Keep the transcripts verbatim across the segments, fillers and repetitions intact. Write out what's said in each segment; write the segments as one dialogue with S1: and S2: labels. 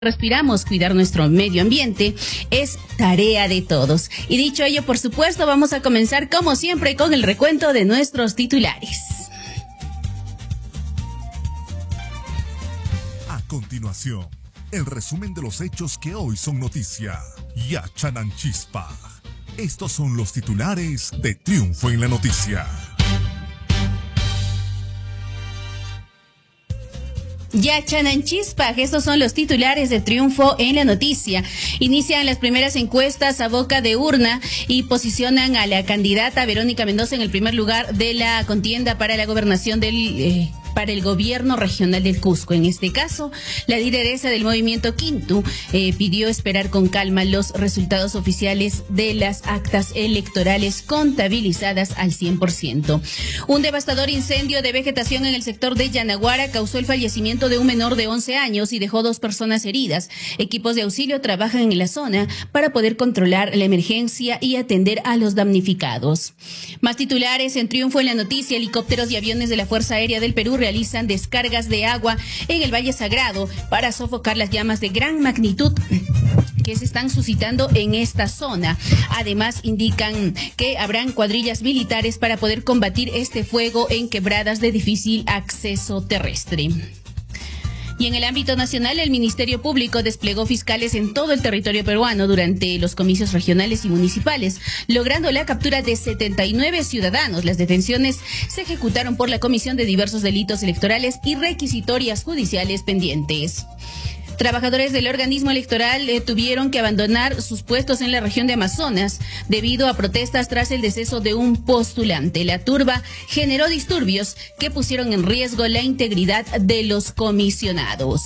S1: respiramos, cuidar nuestro medio ambiente, es tarea de todos. Y dicho ello, por supuesto, vamos a comenzar como siempre con el recuento de nuestros titulares.
S2: A continuación, el resumen de los hechos que hoy son noticia. Yachananchispa. Estos son los titulares de Triunfo en la Noticia.
S1: Yachananchispa, estos son los titulares de Triunfo en la Noticia. Inician las primeras encuestas a boca de urna y posicionan a la candidata Verónica Mendoza en el primer lugar de la contienda para la gobernación del eh, para el gobierno regional del Cusco. En este caso, la lideresa del movimiento Quintu eh, pidió esperar con calma los resultados oficiales de las actas electorales contabilizadas al cien por ciento. Un devastador incendio de vegetación en el sector de Yanaguara causó el fallecimiento de un menor de once años y dejó dos personas heridas. Equipos de auxilio trabajan en la zona para poder controlar la emergencia y atender a los damnificados. Más titulares en Triunfo en la Noticia. Helicópteros y aviones de la Fuerza Aérea del Perú realizan descargas de agua en el Valle Sagrado para sofocar las llamas de gran magnitud que se están suscitando en esta zona. Además, indican que habrán cuadrillas militares para poder combatir este fuego en quebradas de difícil acceso terrestre. Y en el ámbito nacional, el Ministerio Público desplegó fiscales en todo el territorio peruano durante los comicios regionales y municipales, logrando la captura de setenta y nueve ciudadanos. Las detenciones se ejecutaron por la comisión de diversos delitos electorales y requisitorias judiciales pendientes. Trabajadores del organismo electoral eh, tuvieron que abandonar sus puestos en la región de Amazonas debido a protestas tras el deceso de un postulante. La turba generó disturbios que pusieron en riesgo la integridad de los comisionados.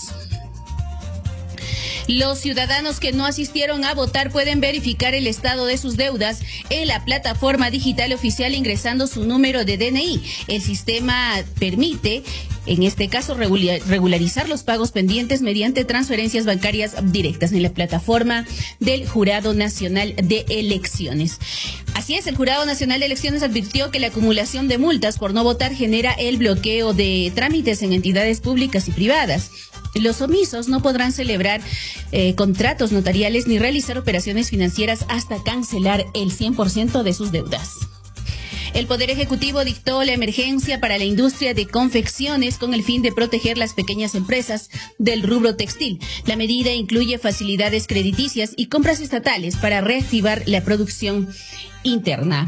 S1: Los ciudadanos que no asistieron a votar pueden verificar el estado de sus deudas en la plataforma digital oficial ingresando su número de D N I. El sistema permite, en este caso, regularizar los pagos pendientes mediante transferencias bancarias directas en la plataforma del Jurado Nacional de Elecciones. Así es, el Jurado Nacional de Elecciones advirtió que la acumulación de multas por no votar genera el bloqueo de trámites en entidades públicas y privadas. Los omisos no podrán celebrar eh, contratos notariales ni realizar operaciones financieras hasta cancelar el cien por ciento de sus deudas. El Poder Ejecutivo dictó la emergencia para la industria de confecciones con el fin de proteger las pequeñas empresas del rubro textil. La medida incluye facilidades crediticias y compras estatales para reactivar la producción interna.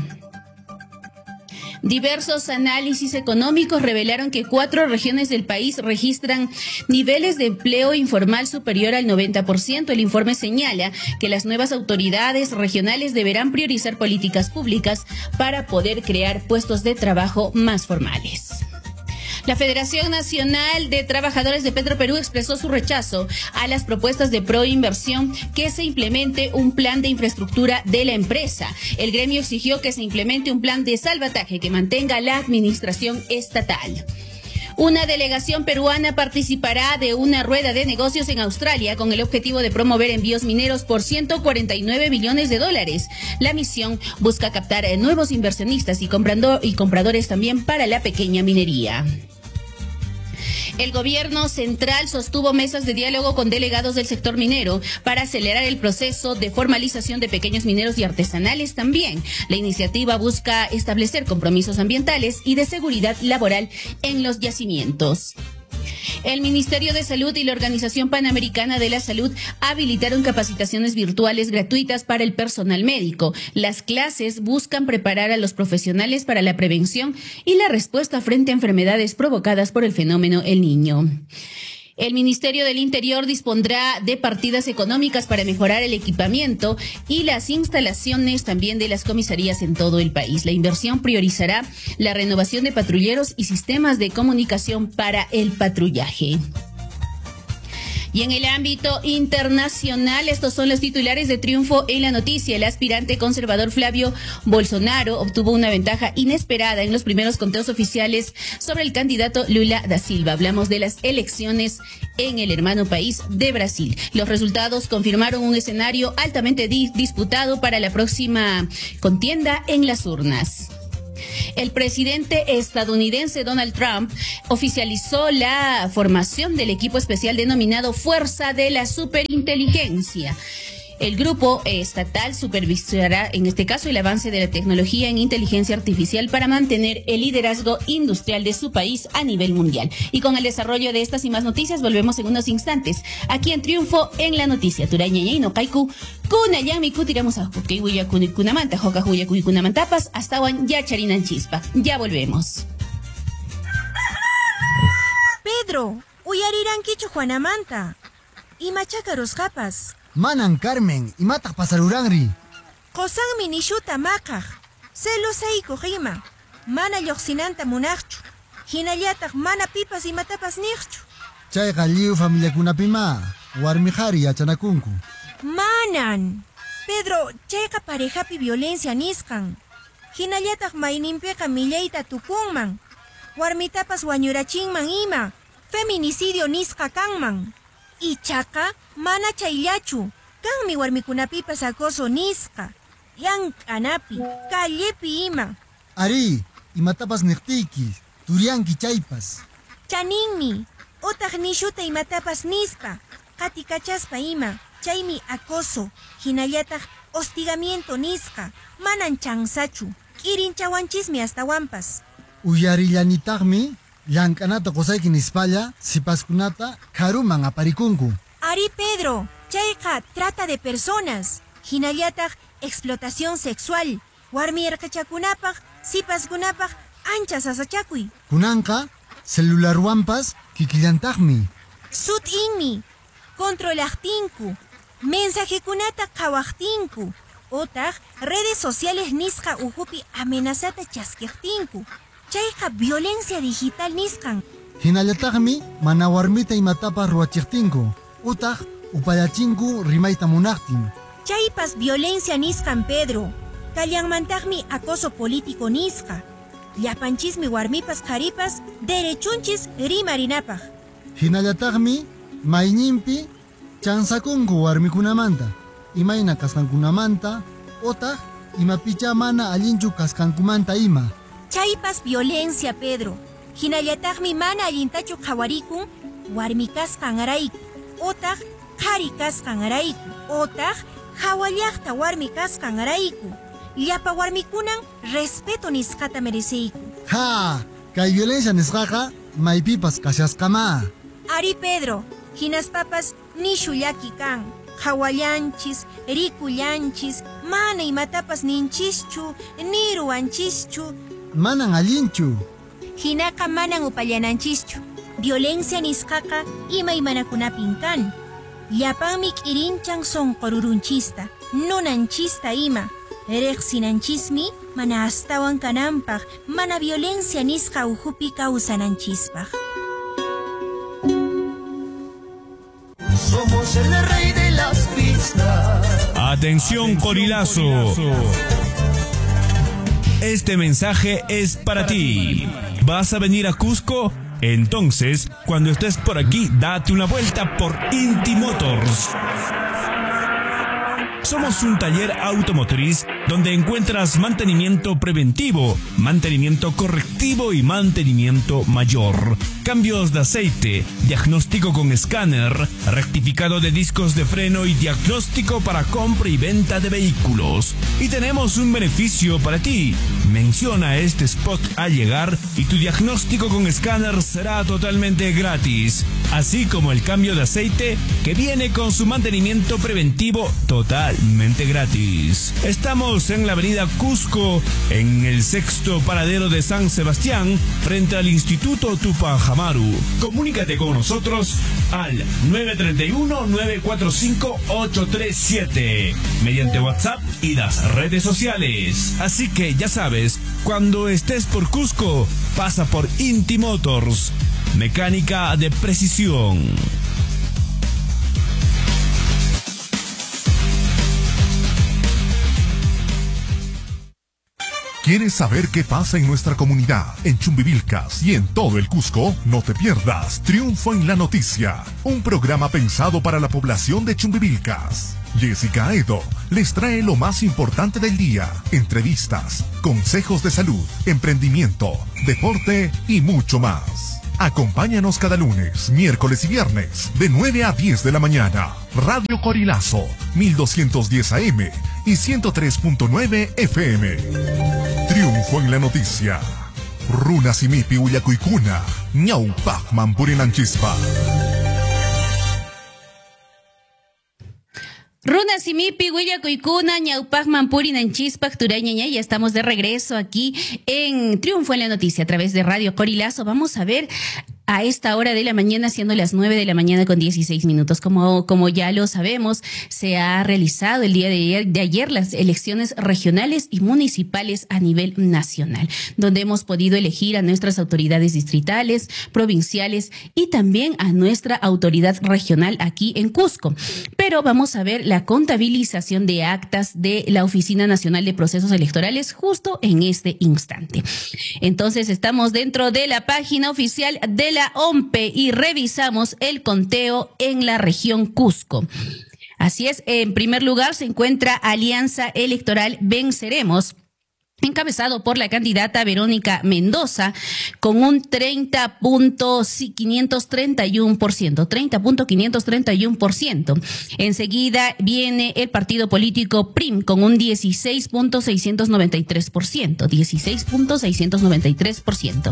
S1: Diversos análisis económicos revelaron que cuatro regiones del país registran niveles de empleo informal superior al noventa por ciento. El informe señala que las nuevas autoridades regionales deberán priorizar políticas públicas para poder crear puestos de trabajo más formales. La Federación Nacional de Trabajadores de Petroperú expresó su rechazo a las propuestas de Proinversión que se implemente un plan de infraestructura de la empresa. El gremio exigió que se implemente un plan de salvataje que mantenga la administración estatal. Una delegación peruana participará de una rueda de negocios en Australia con el objetivo de promover envíos mineros por ciento cuarenta y nueve millones de dólares. La misión busca captar nuevos inversionistas y, comprando, y compradores también para la pequeña minería. El gobierno central sostuvo mesas de diálogo con delegados del sector minero para acelerar el proceso de formalización de pequeños mineros y artesanales también. La iniciativa busca establecer compromisos ambientales y de seguridad laboral en los yacimientos. El Ministerio de Salud y la Organización Panamericana de la Salud habilitaron capacitaciones virtuales gratuitas para el personal médico. Las clases buscan preparar a los profesionales para la prevención y la respuesta frente a enfermedades provocadas por el fenómeno El Niño. El Ministerio del Interior dispondrá de partidas económicas para mejorar el equipamiento y las instalaciones también de las comisarías en todo el país. La inversión priorizará la renovación de patrulleros y sistemas de comunicación para el patrullaje. Y en el ámbito internacional, estos son los titulares de Triunfo en la Noticia. El aspirante conservador Flavio Bolsonaro obtuvo una ventaja inesperada en los primeros conteos oficiales sobre el candidato Lula da Silva. Hablamos de las elecciones en el hermano país de Brasil. Los resultados confirmaron un escenario altamente di- disputado para la próxima contienda en las urnas. El presidente estadounidense Donald Trump oficializó la formación del equipo especial denominado Fuerza de la Superinteligencia. El grupo estatal supervisará, en este caso, el avance de la tecnología en inteligencia artificial para mantener el liderazgo industrial de su país a nivel mundial. Y con el desarrollo de estas y más noticias, volvemos en unos instantes. Aquí en Triunfo en la Noticia. Turaña no kaiku, kunayami kutiramos a huya kunamanta, hoka huya kunamantapas, hasta wan ya charinan chispa. Ya volvemos.
S3: Pedro, uyarirankichu Juanamanta. Y machacaros capas.
S4: Manan Carmen, imataq pasaruranri.
S3: Qosanmi nishuta maqaq. Celusayku qima. Mana lluqsinanta munaqchu. Hinallataq mana pipas imatapas niqchu.
S4: Chayqa lliw familiakunapima, warmijari yachanakunku.
S3: Manan. Pedro, chayqa parejapi violencia nisqan. Hinallataq mayninpiqa millayta tukunman. Warmitapas wañurachinman ima. Feminicidio nisqa kanman. Ichaqa mana chayllachu. Kanmi warmikunapipas acoso nisqa. Llank'anapi, callepi ima.
S4: Ari, imatapas niqtiyki, turianki chaypas.
S3: Chaninmi, utaq nishuta imatapas nispa. Qatikachaspa ima, chaymi acoso. Hinallataq hostigamiento nisqa. Manan chansachu. K'irinchawanchismi astawanpas.
S4: Uyarillanitaqmi, llank'anata qusayki nispalla, sipaskunata karuman aparikunku.
S3: Ari Pedro, chayqa trata de personas. Hinallataq explotación sexual. Warmi yarqachakunapaq, sipaskunapaq ancha sasachakuy.
S4: Kunanqa, celularwanpas kikillantaqmi.
S3: Sut inmi, controlaqtinku. Mensajekunata qhawaqtinku. Otaq redes sociales nisqa uhupi amenazata chaskiqtinku. Chayqa violencia digital nisqan.
S4: Hinallataqmi mana warmita imatapas ruwachiqtinku. Utaq upayachinku rimayta munaqtin.
S3: Chaypas violencia nisqan Pedro. Kallanmantaqmi acoso político nisqa. Llapanchismi warmipas qharipas derechunchis rimarinapaq.
S4: Hinallataqmi mayninpi chansakunku warmikunamanta. Imayna kasqankunamanta, otaq imapicha mana allinchu kasqankumanta ima.
S3: Chaypas violencia Pedro. Hinallataqmi mana allintachu qhawarikun warmi kasqan arayku. Otaq qhari kasqan arayku. Otaq hawallaqta warmi kasqan arayku. Llapa warmikunan respeto nisqata mereceyku.
S4: Ha, kay violencia nisqaqa maypipas kashasqama.
S3: Ari Pedro, hinaspapas nishullaki kan. Hawallanchis, rikullanchis, mana imatapas ninchischu, niruanchischu.
S4: Manan allinchu.
S3: Hinaka manan upallananchischu. Violencia nisqaqa ima imanakunapin kan. Llapanmi k'irinchan sonqorurunchista, nunanchista ima. Reqsinanchismi mana astawan kananpaq, mana violencia nisqa uhupi kawsananchispaq.
S5: Somos el rey de las pistas.
S6: Atención, Corilazo. Este mensaje es para ti. ¿Vas a venir a Cusco? Entonces, cuando estés por aquí, date una vuelta por Inti Motors. Somos un taller automotriz donde encuentras mantenimiento preventivo, mantenimiento correctivo y mantenimiento mayor. Cambios de aceite, diagnóstico con escáner, rectificado de discos de freno y diagnóstico para compra y venta de vehículos. Y tenemos un beneficio para ti. Menciona este spot al llegar y tu diagnóstico con escáner será totalmente gratis. Así como el cambio de aceite que viene con su mantenimiento preventivo totalmente gratis. Estamos en la avenida Cusco, en el sexto paradero de San Sebastián, frente al Instituto Tupac Amaru. Comunícate con nosotros al nueve tres uno, nueve cuatro cinco, ocho tres siete mediante WhatsApp y las redes sociales. Así que ya sabes, cuando estés por Cusco, pasa por Inti Motors, mecánica de precisión.
S2: ¿Quieres saber qué pasa en nuestra comunidad, en Chumbivilcas y en todo el Cusco? No te pierdas Triunfo en la Noticia, un programa pensado para la población de Chumbivilcas. Jessica Edo les trae lo más importante del día, entrevistas, consejos de salud, emprendimiento, deporte y mucho más. Acompáñanos cada lunes, miércoles y viernes de nueve a diez de la mañana. Radio Corilazo, mil doscientos diez A M y ciento tres punto nueve F M. Triunfo en la Noticia. Runa Simipi Uyacuicuna, Ñau Pacman Purinanchispa.
S1: Runa Simipi, Huillacuicuna, Ñaupajman, Purinanchispaj, Turañaña, ya estamos de regreso aquí en Triunfo en la Noticia a través de Radio Corilazo. Vamos a ver a esta hora de la mañana, siendo las nueve de la mañana con dieciséis minutos. Como, como ya lo sabemos, se ha realizado el día de ayer, de ayer las elecciones regionales y municipales a nivel nacional, donde hemos podido elegir a nuestras autoridades distritales, provinciales y también a nuestra autoridad regional aquí en Cusco. Pero vamos a ver la contabilización de actas de la Oficina Nacional de Procesos Electorales justo en este instante. Entonces estamos dentro de la página oficial de la O M P E y revisamos el conteo en la región Cusco. Así es, en primer lugar se encuentra Alianza Electoral Venceremos, encabezado por la candidata Verónica Mendoza, con un treinta punto quinientos treinta y uno por ciento, treinta punto quinientos treinta y uno por ciento. Enseguida viene el partido político P R I M con un dieciséis punto seiscientos noventa y tres por ciento, dieciséis punto seiscientos noventa y tres por ciento.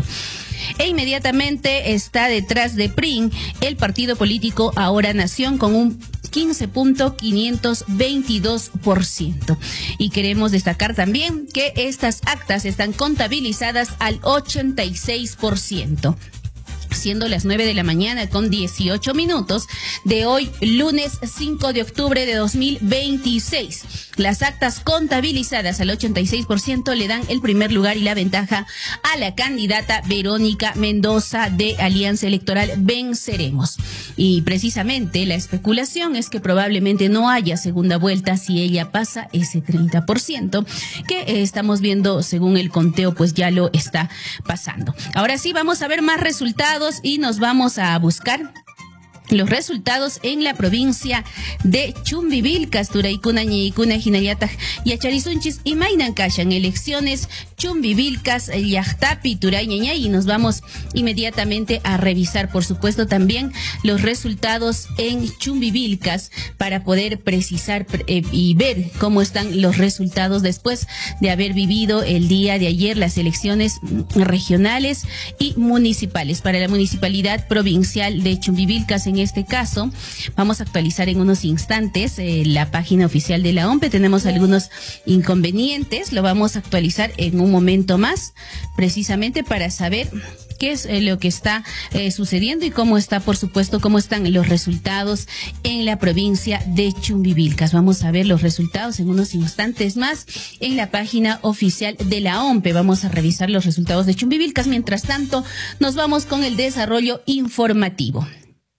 S1: E inmediatamente está detrás de P R I M el partido político Ahora Nación con un quince punto quinientos veintidós por ciento. Y queremos destacar también que estas actas están contabilizadas al ochenta y seis por ciento. Siendo las nueve de la mañana con dieciocho minutos de hoy, lunes cinco de octubre de dos mil veintiséis. Las actas contabilizadas al ochenta y seis por ciento le dan el primer lugar y la ventaja a la candidata Verónica Mendoza de Alianza Electoral Venceremos. Y precisamente la especulación es que probablemente no haya segunda vuelta si ella pasa ese treinta por ciento que eh, estamos viendo según el conteo, pues ya lo está pasando. Ahora sí, vamos a ver más resultados y nos vamos a buscar los resultados en la provincia de Chumbivilcas, Turaykuna, Ñeykuna, Hinayata, Yacharizunchis y Mainancashan. Elecciones Chumbivilcas, Llaqtapi, Turayñañay, y nos vamos inmediatamente a revisar, por supuesto, también los resultados en Chumbivilcas para poder precisar eh, y ver cómo están los resultados después de haber vivido el día de ayer las elecciones regionales y municipales. Para la municipalidad provincial de Chumbivilcas, en En este caso, vamos a actualizar en unos instantes eh, la página oficial de la O M P E. Tenemos algunos inconvenientes, lo vamos a actualizar en un momento más, precisamente para saber qué es eh, lo que está eh, sucediendo y cómo está, por supuesto, cómo están los resultados en la provincia de Chumbivilcas. Vamos a ver los resultados en unos instantes más en la página oficial de la O M P E. Vamos a revisar los resultados de Chumbivilcas. Mientras tanto, nos vamos con el desarrollo informativo.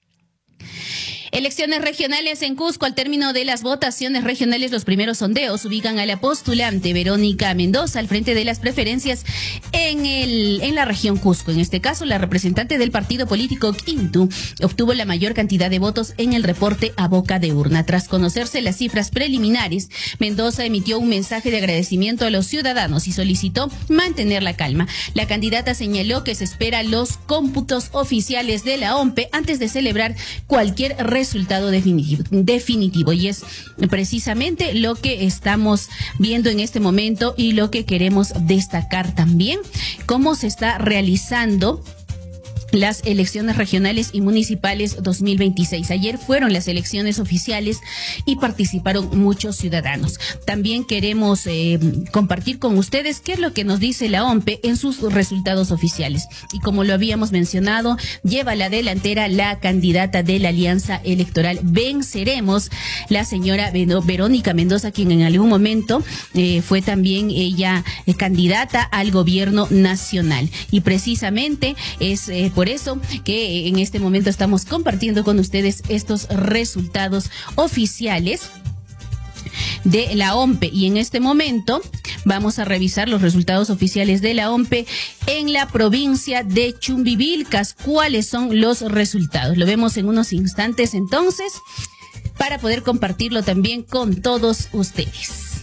S1: Elecciones regionales en Cusco. Al término de las votaciones regionales, los primeros sondeos ubican a la postulante Verónica Mendoza al frente de las preferencias en el en la región Cusco. En este caso, la representante del partido político Quintu obtuvo la mayor cantidad de votos en el reporte a boca de urna. Tras conocerse las cifras preliminares, Mendoza emitió un mensaje de agradecimiento a los ciudadanos y solicitó mantener la calma. La candidata señaló que se espera los cómputos oficiales de la O M P E antes de celebrar cualquier resultado definitivo, definitivo y es precisamente lo que estamos viendo en este momento y lo que queremos destacar también, cómo se está realizando las elecciones regionales y municipales dos mil veintiséis. Ayer fueron las elecciones oficiales y participaron muchos ciudadanos. También queremos eh, compartir con ustedes qué es lo que nos dice la O M P E en sus resultados oficiales. Y como lo habíamos mencionado, lleva la delantera la candidata de la Alianza Electoral Venceremos, la señora Verónica Mendoza, quien en algún momento eh, fue también ella eh, candidata al gobierno nacional. Y precisamente es eh, por eso que en este momento estamos compartiendo con ustedes estos resultados oficiales de la OMPE. Y en este momento vamos a revisar los resultados oficiales de la OMPE en la provincia de Chumbivilcas. ¿Cuáles son los resultados? Lo vemos en unos instantes entonces, para poder compartirlo también con todos ustedes.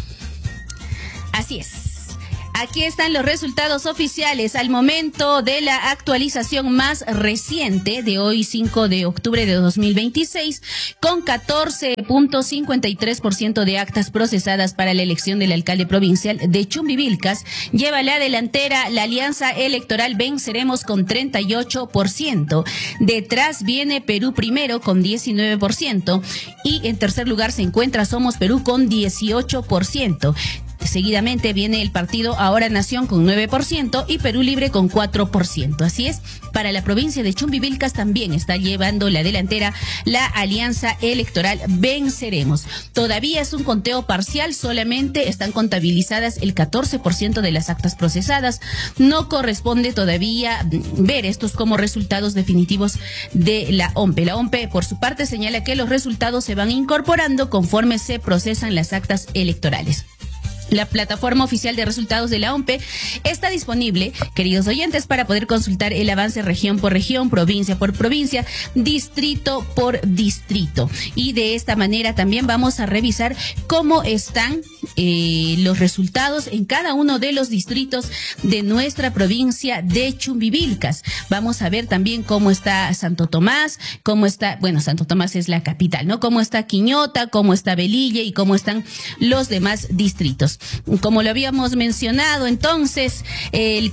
S1: Así es. Aquí están los resultados oficiales al momento de la actualización más reciente de hoy, cinco de octubre de dos mil veintiséis, con catorce punto cincuenta y tres por ciento de actas procesadas para la elección del alcalde provincial de Chumbivilcas. Lleva la delantera la alianza electoral Venceremos con treinta y ocho por ciento. Detrás viene Perú Primero con diecinueve por ciento y en tercer lugar se encuentra Somos Perú con dieciocho por ciento. Seguidamente viene el partido Ahora Nación con nueve por ciento y Perú Libre con cuatro por ciento. Así es, para la provincia de Chumbivilcas también está llevando la delantera la alianza electoral Venceremos. Todavía es un conteo parcial, solamente están contabilizadas el catorce por ciento de las actas procesadas. No corresponde todavía ver estos como resultados definitivos de la OMPE. La OMPE, por su parte, señala que los resultados se van incorporando conforme se procesan las actas electorales. La plataforma oficial de resultados de la OMPE está disponible, queridos oyentes, para poder consultar el avance región por región, provincia por provincia, distrito por distrito. Y de esta manera también vamos a revisar cómo están eh, los resultados en cada uno de los distritos de nuestra provincia de Chumbivilcas. Vamos a ver también cómo está Santo Tomás, cómo está, bueno, Santo Tomás es la capital, ¿no? Cómo está Quiñota, cómo está Velille y cómo están los demás distritos. Como lo habíamos mencionado, entonces, el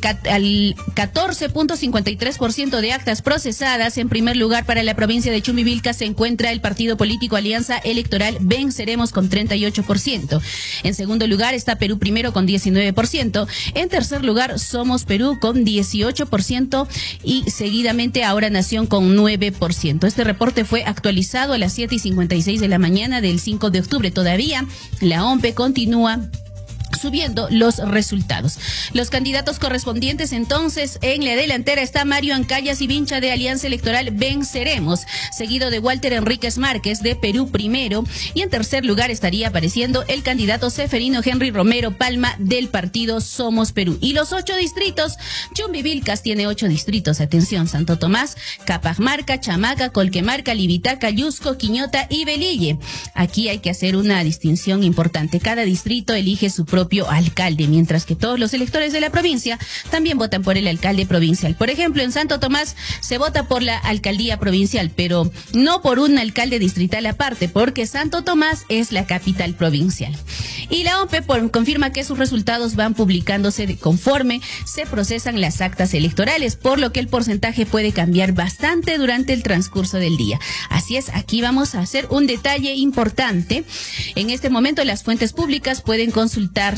S1: catorce punto cincuenta y tres por ciento de actas procesadas. En primer lugar, para la provincia de Chumbivilcas se encuentra el partido político Alianza Electoral Venceremos con treinta y ocho por ciento. En segundo lugar está Perú Primero con diecinueve por ciento. En tercer lugar, Somos Perú con dieciocho por ciento y seguidamente Ahora Nación con nueve por ciento. Este reporte fue actualizado a las siete y cincuenta y seis de la mañana del cinco de octubre. Todavía la OMPE continúa subiendo los resultados. Los candidatos correspondientes entonces: en la delantera está Mario Ancaya Sivincha de Alianza Electoral Venceremos, seguido de Walter Enríquez Márquez de Perú Primero, y en tercer lugar estaría apareciendo el candidato Seferino Henry Romero Palma del partido Somos Perú. Y los ocho distritos: Chumbivilcas tiene ocho distritos, atención: Santo Tomás, Capamarca, Chamaca, Colquemarca, Libitaca, Yusco, Quiñota y Velille. Aquí hay que hacer una distinción importante: cada distrito elige su propio propio alcalde, mientras que todos los electores de la provincia también votan por el alcalde provincial. Por ejemplo, en Santo Tomás se vota por la alcaldía provincial, pero no por un alcalde distrital aparte, porque Santo Tomás es la capital provincial. Y la OMPE confirma que sus resultados van publicándose de conforme se procesan las actas electorales, por lo que el porcentaje puede cambiar bastante durante el transcurso del día. Así es, aquí vamos a hacer un detalle importante. En este momento las fuentes públicas pueden consultar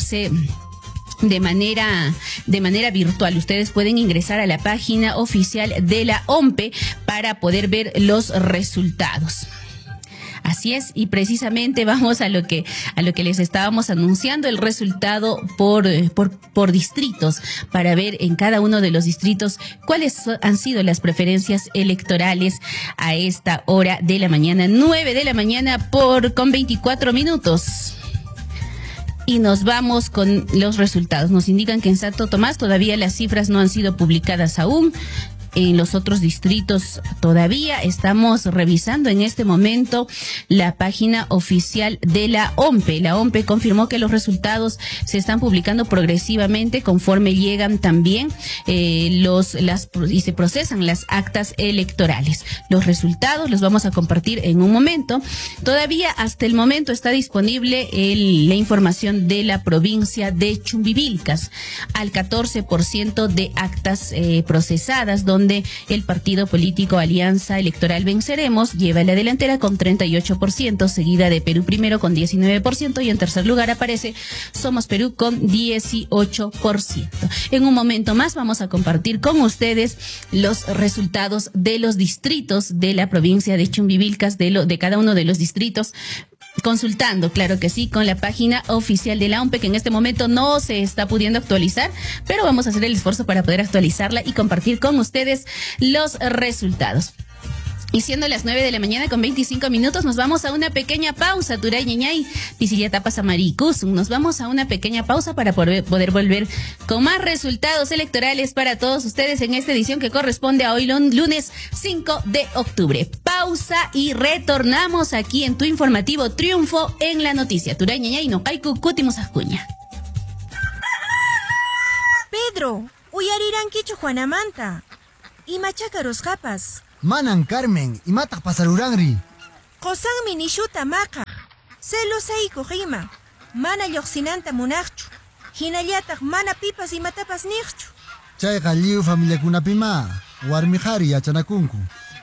S1: de manera de manera virtual. Ustedes pueden ingresar a la página oficial de la OMPE para poder ver los resultados. Así es, y precisamente vamos a lo que a lo que les estábamos anunciando, el resultado por por por distritos, para ver en cada uno de los distritos cuáles han sido las preferencias electorales a esta hora de la mañana, nueve de la mañana por con veinticuatro minutos. Y nos vamos con los resultados. Nos indican que en Santo Tomás todavía las cifras no han sido publicadas aún. En los otros distritos todavía estamos revisando en este momento la página oficial de la OMPE. La OMPE confirmó que los resultados se están publicando progresivamente conforme llegan también eh, los las y se procesan las actas electorales. Los resultados los vamos a compartir en un momento. Todavía hasta el momento está disponible el, la información de la provincia de Chumbivilcas al catorce por ciento de actas eh, procesadas, donde donde el partido político Alianza Electoral Venceremos lleva la delantera con treinta y ocho por ciento, seguida de Perú Primero con diecinueve por ciento y en tercer lugar aparece Somos Perú con dieciocho por ciento. En un momento más vamos a compartir con ustedes los resultados de los distritos de la provincia de Chumbivilcas, de, lo, de cada uno de los distritos, consultando, claro que sí, con la página oficial de la OMPE, que en este momento no se está pudiendo actualizar, pero vamos a hacer el esfuerzo para poder actualizarla y compartir con ustedes los resultados. Y siendo las nueve de la mañana con veinticinco minutos, nos vamos a una pequeña pausa. Turay Ñañay, Pisillatapas Amaricus. Nos vamos a una pequeña pausa para poder, poder volver con más resultados electorales para todos ustedes en esta edición que corresponde a hoy, lunes cinco de octubre. Pausa y retornamos aquí en tu informativo Triunfo en la Noticia. Turay Ñañay, no caicu cutimos ascuña.
S3: Pedro, uyarirankichu Juanamanta. Y machacaros japas.
S4: Manan Carmen, imataq pasaruranri.
S3: Qosanmi nishuta maqa. Celosayku qima. Mana lluqsinanta munaqchu. Hinallataq mana pipas imatapas niqchu.
S4: Chayqa lliw familiakunapima, warmijari yachanakunku.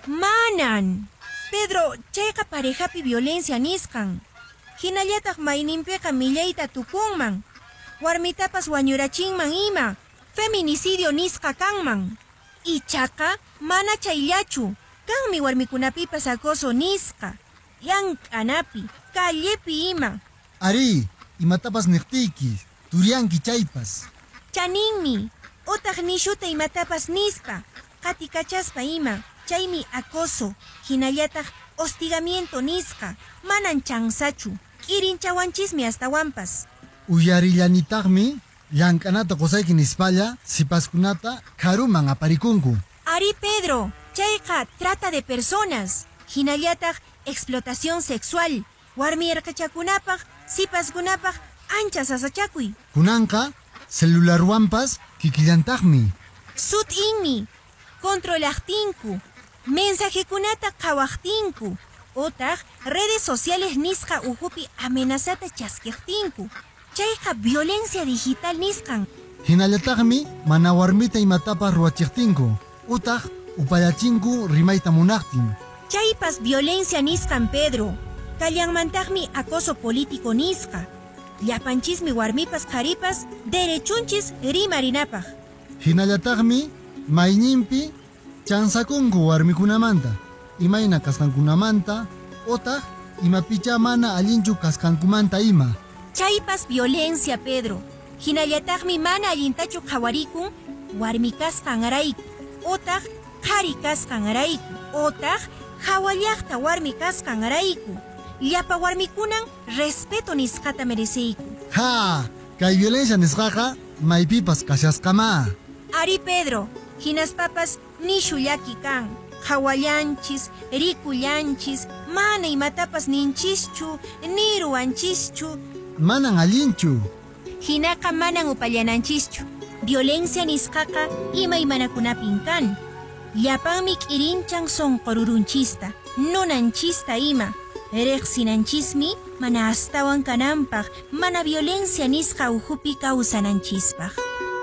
S3: Manan. Pedro, chayqa parejapi violencia nisqan. Hinallataq mayninpiqa millayta tukunman. Warmitapas wañurachinman ima. Feminicidio nisqa kanman. Ichaqa mana chayllachu. Kanmi warmikunapipas acoso nisqa. Llank'anapi, callepi ima.
S4: Ari, imatapas niqtiyki, turianki chaypas.
S3: Chaninmi, otaq nishuta imatapas nispa. Qatikachaspa ima, chaymi acoso. Hinallataq hostigamiento nisqa. Manan chansachu. Kirinchawanchismi astawanpas.
S4: Uyarillanitaqmi, llank'anata qusayki nispalla, sipaskunata karuman aparikunku.
S3: Ari Pedro, chayqa trata de personas. Hinallataq explotación sexual. Warmi yarqachakunapaq, sipaskunapaq ancha sasachakuy.
S4: Kunanqa, celularwanpas kikillantaqmi.
S3: Sut inmi, controlaqtinku. Mensajekunata qhawaqtinku. Otaq redes sociales nisqa uhupi amenazata chaskiqtinku. Chayqa violencia digital nisqan.
S4: Hinallataqmi mana warmita imatapas ruwachiqtinku. Utaq upayachinku rimayta munaqtin.
S3: Chaypas violencia nisqan Pedro. Kallanmantaqmi acoso político nisqa. Llapanchismi warmipas qharipas derechunchis rimarinapaq.
S4: Hinallataqmi mayninpi chansakunku warmikunamanta. Imayna kasqankunamanta, otaq imapicha mana allinchu kasqankumanta ima.
S3: Chaypas violencia Pedro. Hinallataqmi mana allintachu qhawarikun warmi kasqan arayku. Otaq qhari kasqan arayku. Otaq hawallaqta warmi kasqan arayku. Llapa warmikunan respeto nisqata mereceyku.
S4: Ha, kay violencia nisqaqa maypipas kashasqama.
S3: Ari Pedro, hinaspapas nishullaki kan. Hawallanchis, rikullanchis, mana imatapas ninchischu, niruanchischu.
S4: Manan allinchu.
S3: Hinaqa manan upallananchischu. Violencia nisqaqa ima imanakunapin kan. Llapanmi k'irinchan sonqorurunchista, nunanchista ima. Reqsinanchismi mana astawan kananpaq, mana violencia nisqa uhupi kawsananchispaq.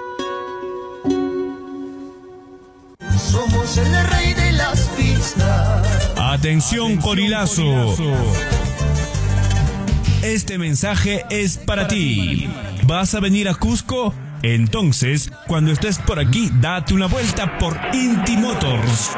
S5: Somos el rey de las pistas.
S6: Atención, Corilazo. Este mensaje es para ti. ¿Vas a venir a Cusco? Entonces, cuando estés por aquí, date una vuelta por Inti Motors.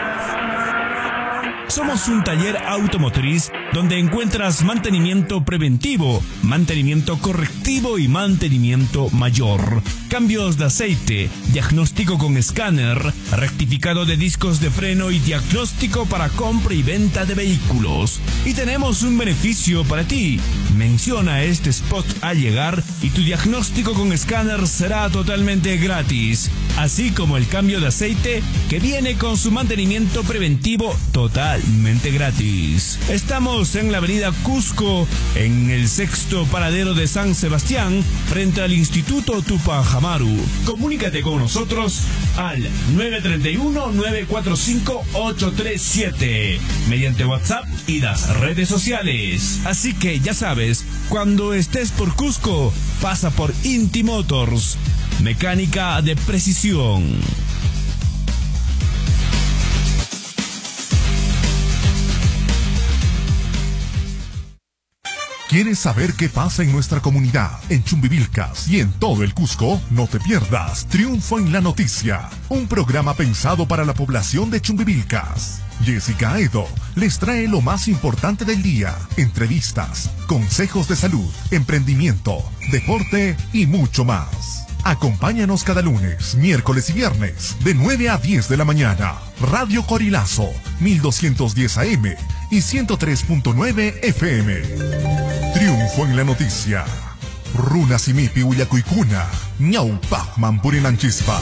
S6: Somos un taller automotriz donde encuentras mantenimiento preventivo, mantenimiento correctivo y mantenimiento mayor. Cambios de aceite, diagnóstico con escáner, rectificado de discos de freno y diagnóstico para compra y venta de vehículos. Y tenemos un beneficio para ti. Menciona este spot al llegar y tu diagnóstico con escáner será totalmente gratis. Así como el cambio de aceite que viene con su mantenimiento preventivo totalmente gratis. Estamos en la avenida Cusco, en el sexto paradero de San Sebastián, frente al Instituto Tupac Amaru. Comunícate con nosotros al nueve tres uno, nueve cuatro cinco, ocho tres siete mediante WhatsApp y las redes sociales. Así que ya sabes, cuando estés por Cusco, pasa por Inti Motors. Mecánica de precisión.
S2: ¿Quieres saber qué pasa en nuestra comunidad, en Chumbivilcas y en todo el Cusco? No te pierdas Triunfo en la Noticia, un programa pensado para la población de Chumbivilcas. Jessica Edo les trae lo más importante del día, entrevistas, consejos de salud, emprendimiento, deporte y mucho más. Acompáñanos cada lunes, miércoles y viernes, de nueve a diez de la mañana. Radio Corilazo, mil doscientos diez A M y ciento tres punto nueve F M. Triunfo en la noticia. Runa Simipi Uyacuicuna, Ñau Pacman Purinanchispa.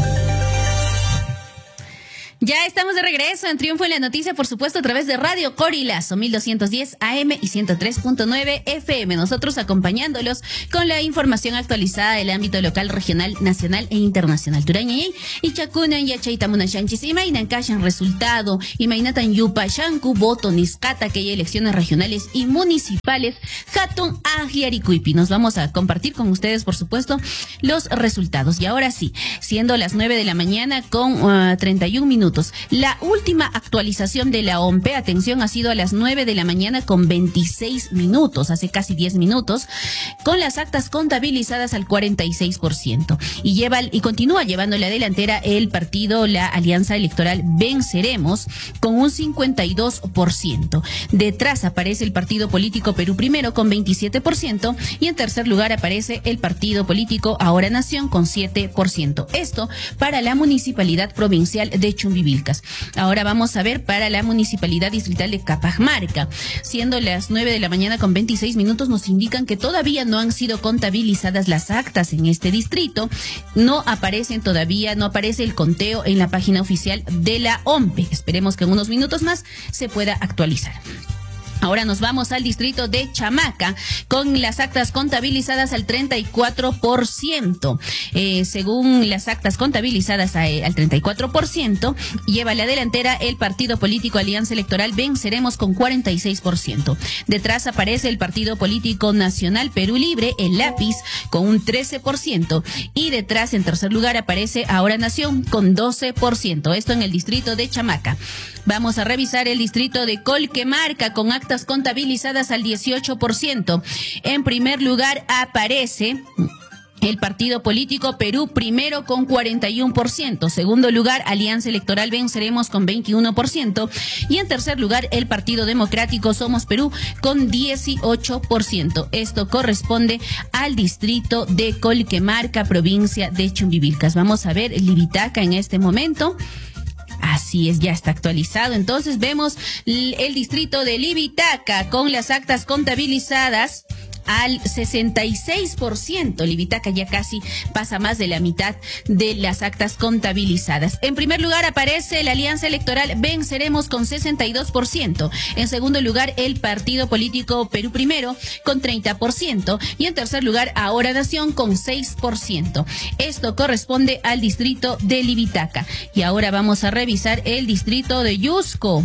S1: Ya estamos de regreso en Triunfo en la Noticia, por supuesto, a través de Radio Corilazo, mil doscientos diez A M y ciento tres punto nueve F M. Nosotros acompañándolos con la información actualizada del ámbito local, regional, nacional e internacional. Turañay y Chacunan y Achaitamuna Shanchis y Mainan Kashan resultado y Mainatan Yupa Shanku voto Niscata que hay elecciones regionales y municipales Hatun Ajiaricuipi. Nos vamos a compartir con ustedes, por supuesto, los resultados. Y ahora sí, siendo las nueve de la mañana con uh, treinta y un minutos. La última actualización de la O M P, atención, ha sido a las nueve de la mañana con veintiséis minutos, hace casi diez minutos, con las actas contabilizadas al cuarenta y seis por ciento. Y lleva y continúa llevando la delantera el partido, la alianza electoral Venceremos, con un cincuenta y dos por ciento. Detrás aparece el partido político Perú Primero con veintisiete por ciento y en tercer lugar aparece el partido político Ahora Nación con siete por ciento. Esto para la municipalidad provincial de Chumbivilcas. Ahora vamos a ver para la municipalidad distrital de Cajamarca. Siendo las nueve de la mañana con veintiséis minutos, nos indican que todavía no han sido contabilizadas las actas en este distrito. No aparecen todavía, no aparece el conteo en la página oficial de la O M P. Esperemos que en unos minutos más se pueda actualizar. Ahora nos vamos al distrito de Chamaca con las actas contabilizadas al treinta y cuatro por ciento. Eh, según las actas contabilizadas a, al treinta y cuatro por ciento, lleva la delantera el partido político Alianza Electoral Venceremos con cuarenta y seis por ciento. Detrás aparece el partido político Nacional Perú Libre, el Lápiz, con un trece por ciento. Y detrás, en tercer lugar, aparece Ahora Nación con doce por ciento. Esto en el distrito de Chamaca. Vamos a revisar el distrito de Colquemarca con actas contabilizadas al dieciocho por ciento. En primer lugar aparece el partido político Perú Primero con cuarenta y uno por ciento. Segundo lugar, Alianza Electoral Venceremos con veintiuno por ciento. Y en tercer lugar, el Partido Democrático Somos Perú con dieciocho por ciento. Esto corresponde al distrito de Colquemarca, provincia de Chumbivilcas. Vamos a ver Libitaca en este momento. Así es, ya está actualizado. Entonces vemos el distrito de Libitaca con las actas contabilizadas al sesenta y seis por ciento. Libitaca ya casi pasa más de la mitad de las actas contabilizadas. En primer lugar aparece la Alianza Electoral Venceremos con sesenta y dos por ciento. En segundo lugar, el partido político Perú Primero con treinta por ciento. Y en tercer lugar, Ahora Nación con seis por ciento. Esto corresponde al distrito de Libitaca. Y ahora vamos a revisar el distrito de Yusco.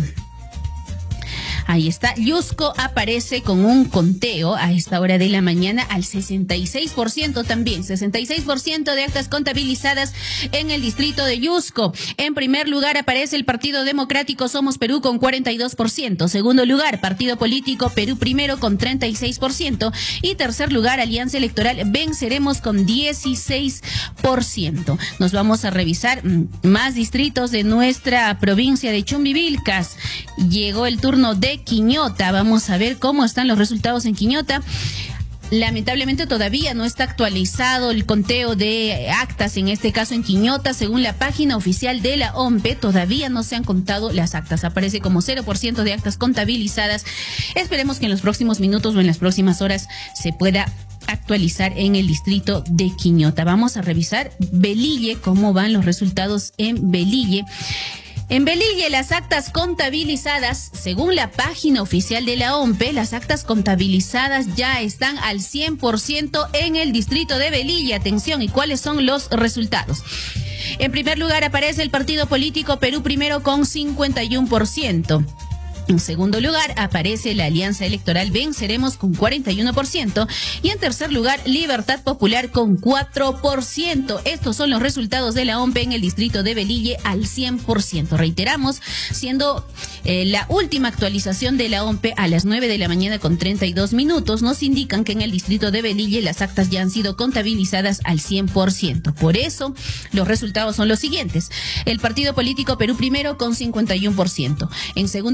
S1: Ahí está, Yusco aparece con un conteo a esta hora de la mañana al sesenta y seis por ciento también, sesenta y seis por ciento de actas contabilizadas en el distrito de Yusco. En primer lugar aparece el Partido Democrático Somos Perú con cuarenta y dos por ciento. Segundo lugar, Partido Político Perú Primero con treinta y seis por ciento. Y tercer lugar, Alianza Electoral Venceremos con dieciséis por ciento. Nos vamos a revisar más distritos de nuestra provincia de Chumbivilcas. Llegó el turno de Quiñota. Vamos a ver cómo están los resultados en Quiñota. Lamentablemente todavía no está actualizado el conteo de actas, en este caso en Quiñota. Según la página oficial de la O M P, todavía no se han contado las actas. Aparece como cero por ciento de actas contabilizadas. Esperemos que en los próximos minutos o en las próximas horas se pueda actualizar en el distrito de Quiñota. Vamos a revisar Velille, cómo van los resultados en Velille. En Velille, las actas contabilizadas, según la página oficial de la O M P, las actas contabilizadas ya están al cien por ciento en el distrito de Velille. Atención, ¿y cuáles son los resultados? En primer lugar aparece el partido político Perú Primero con cincuenta y uno por ciento. En segundo lugar aparece la Alianza Electoral Venceremos con cuarenta y uno por ciento y en tercer lugar Libertad Popular con cuatro por ciento. Estos son los resultados de la O M P en el distrito de Velille al cien por ciento. Reiteramos, siendo eh, la última actualización de la O M P a las nueve de la mañana con treinta y dos minutos, nos indican que en el distrito de Velille las actas ya han sido contabilizadas al cien por ciento. Por eso, los resultados son los siguientes. El partido político Perú Primero con cincuenta y uno por ciento. En segundo lugar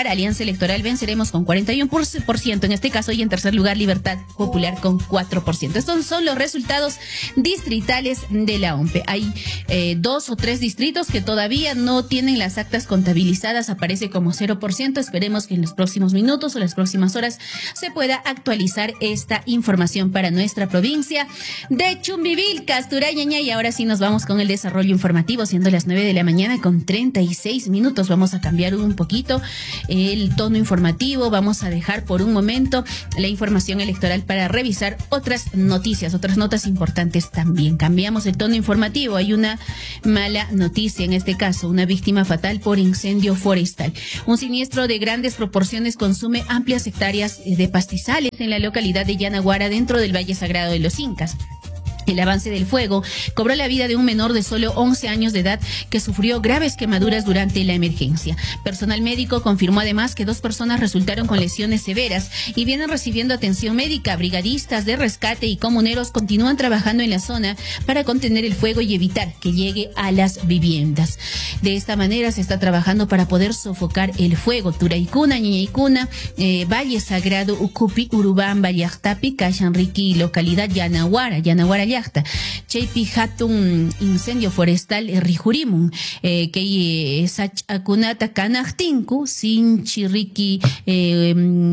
S1: Alianza Electoral Venceremos con cuarenta y uno por ciento en este caso, y en tercer lugar Libertad Popular con cuatro por ciento. Estos son los resultados distritales de la O M P E. Hay eh, dos o tres distritos que todavía no tienen las actas contabilizadas, aparece como cero por ciento. Esperemos que en los próximos minutos o las próximas horas se pueda actualizar esta información para nuestra provincia de Chumbivilcas, Turañaña. Y ahora sí nos vamos con el desarrollo informativo, siendo las nueve de la mañana con treinta y seis minutos. Vamos a cambiar un poquito el tono informativo, vamos a dejar por un momento la información electoral para revisar otras noticias, otras notas importantes también. Cambiamos el tono informativo, hay una mala noticia en este caso, una víctima fatal por incendio forestal. Un siniestro de grandes proporciones consume amplias hectáreas de pastizales en la localidad de Yanaguara, dentro del Valle Sagrado de los Incas. El avance del fuego cobró la vida de un menor de solo once años de edad que sufrió graves quemaduras durante la emergencia. Personal médico confirmó además que dos personas resultaron con lesiones severas y vienen recibiendo atención médica. Brigadistas de rescate y comuneros continúan trabajando en la zona para contener el fuego y evitar que llegue a las viviendas. De esta manera se está trabajando para poder sofocar el fuego. Turaykuna, Ñañaykuna, eh, Valle Sagrado, Ucupi, Urubamba, Llaqtapi, Kashanriki, localidad Yanaguara, Yanaguara Llaqta. Chaypi hatun incendio forestal rijurimun eh, que sachakunata kanajtinku sinchiriki eh,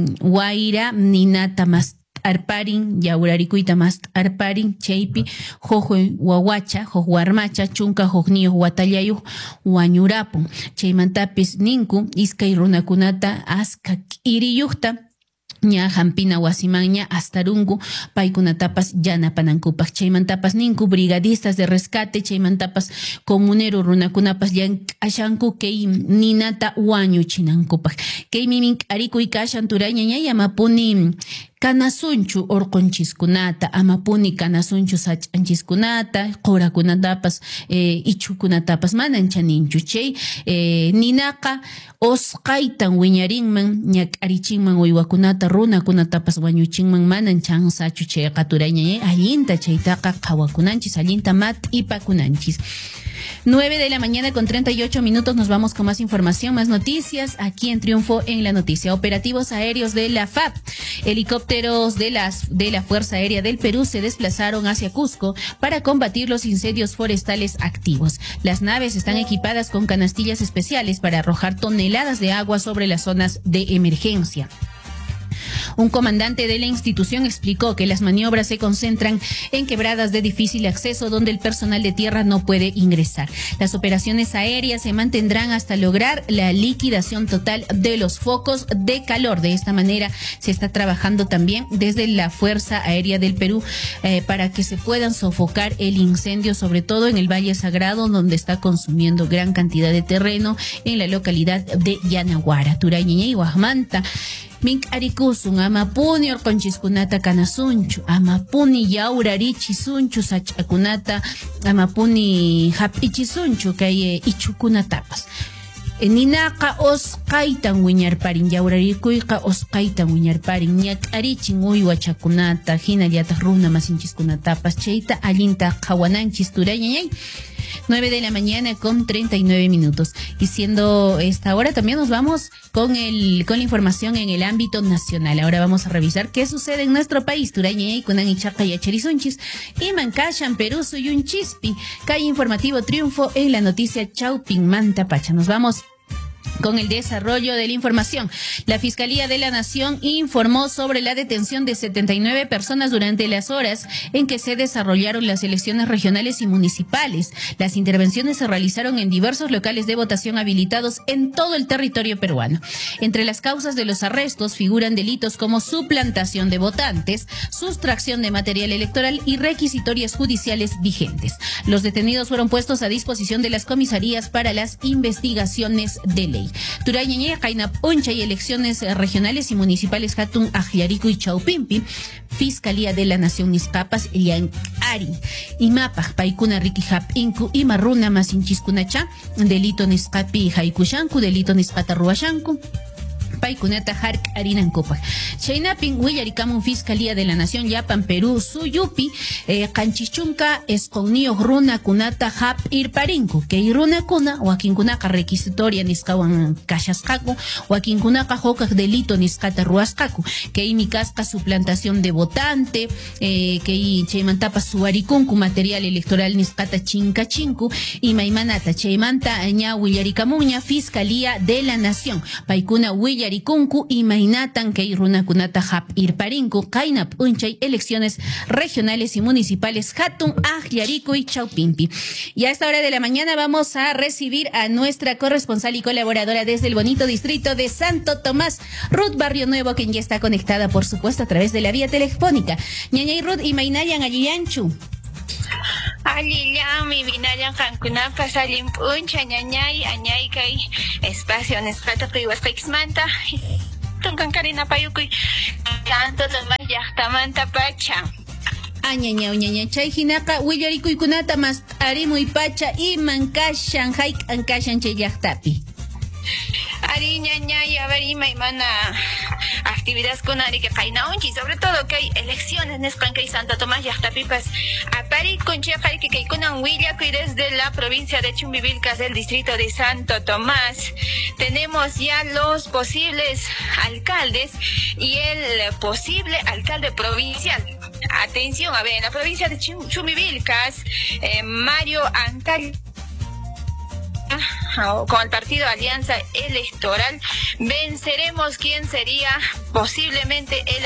S1: Guaira ninata más arparin yaurarikuita más arparin chaypi jojo wawacha jojo armacha chunka jojniyo watallayu wañurapun chaymantapis ninku iskay runakunata aska iriyukta ña hampina wasimaña astarungu paykunatapas yanapanankupaj. Chaymantapas ninku brigadistas de rescate, chaymantapas comunero runakunapas yan ashanku kay ninata wañuchinankupaj. Kay mimink arikuy kashan turaña ña yamapuni kanasunchu orqonchiskunata, amapuni kanasunchu sachanchiskunata, qorakunatapas eh, ichukunatapas manan chaninchu. Chay eh, ninaka osqaytan wiñarinman ñak'arichinman uywakunata runakunatapas wañuchinman manan chansachu chayqa turaña allinta chaytaqa qhawakunanchis, allinta mat'ipakunanchis. nueve de la mañana con treinta y ocho minutos, nos vamos con más información, más noticias aquí en Triunfo en la Noticia. Operativos aéreos de la F A P. Helicópteros de, las, de la Fuerza Aérea del Perú se desplazaron hacia Cusco para combatir los incendios forestales activos. Las naves están equipadas con canastillas especiales para arrojar toneladas de agua sobre las zonas de emergencia. Un comandante de la institución explicó que las maniobras se concentran en quebradas de difícil acceso donde el personal de tierra no puede ingresar. Las operaciones aéreas se mantendrán hasta lograr la liquidación total de los focos de calor. De esta manera se está trabajando también desde la Fuerza Aérea del Perú eh, para que se puedan sofocar el incendio, sobre todo en el Valle Sagrado, donde está consumiendo gran cantidad de terreno en la localidad de Yanaguara. Turañaña y Guajmanta. Mink arikusun amapuni orqonchiskunata kanasunchu, amapuni yaurarichisunchu sachakunata, amapuni hapichisunchu kay ichukunatapas. Ninaka osqaytan wiñarparin, yaurarikuyqa osqaytan wiñarparin, ñak'arichin uywachakunata, hinallataq runa masinchiskunatapas, chayta allinta qhawananchis turañañay. nueve de la mañana con treinta y nueve minutos. Y siendo esta hora también nos vamos con el con la información en el ámbito nacional. Ahora vamos a revisar qué sucede en nuestro país. Turañañay, Kunan y Chaca y Acherisunchis, y Mancashan, Perú, Suyunchispi. Calle Informativo Triunfo en la noticia Chaupin Manta Pacha. Nos vamos con el desarrollo de la información. La Fiscalía de la Nación informó sobre la detención de setenta y nueve personas durante las horas en que se desarrollaron las elecciones regionales y municipales. Las intervenciones se realizaron en diversos locales de votación habilitados en todo el territorio peruano. Entre las causas de los arrestos figuran delitos como suplantación de votantes, sustracción de material electoral y requisitorias judiciales vigentes. Los detenidos fueron puestos a disposición de las comisarías para las investigaciones de ley. Turañañay, Cainapuncha y elecciones regionales y municipales Hatun, Ajiarico y Chaupimpi. Fiscalía de la Nación Niscapas, Llancari, Imapaj, Paikuna, Rikihap, Inku, Imarruna, Masinchiskunacha, delito Niscapi, Haikushanku, delito Nispata Ruashanku. paikunata hark arinan copa. Chaynapin Willarikamun Fiscalía de la Nación Yapan Perú Suyupi eh, Canchichunka esconio runa kunata hap irparinku que iruna kuna wakinkunaka requisitoria niskawan kashasqaku wakinkunaka hokak delito niskata ruasqaku que imikasqa suplantación de votante eh, que i chaymantapa suwarikunku material electoral niskata chinkachinku y maimanata chaymanta ña Willarikamunña Fiscalía de la Nación paikuna Willarikunku y mainatan que iruna kunata hap irparinku kainap unchay elecciones regionales y municipales Hatun Ajllarico y Chaupimpi. Y a esta hora de la mañana vamos a recibir a nuestra corresponsal y colaboradora desde el bonito distrito de Santo Tomás, Ruth Barrio Nuevo, quien ya está conectada, por supuesto, a través de la vía telefónica. Ñañay Ruth y Mainayan Alliyanchu.
S7: Alillan mi vinayan kankunapa salim puncha ñañay añay kay espacio nesqata qiwasqaykismanta tunkan karina payukuy Santo Tomás llaqtamanta pacha.
S1: Añaña uñaña chay hinaka willarikuykunata mas arimuy pacha iman kashan hayk ankashan chay llaqtapi.
S7: Ari ñañay a ver ima imana actividades con ari que kainaunchi, sobre todo que hay elecciones nesqan kay Santo Tomás llaqtapipas apari kunchaqay que kaykunan willakuy desde la provincia de Chumbivilcas del distrito de Santo Tomás. Tenemos ya los posibles alcaldes y el posible alcalde provincial. Atención, a ver, en la provincia de Chumbivilcas, eh, Mario Ancal con el partido Alianza Electoral, venceremos quién sería posiblemente el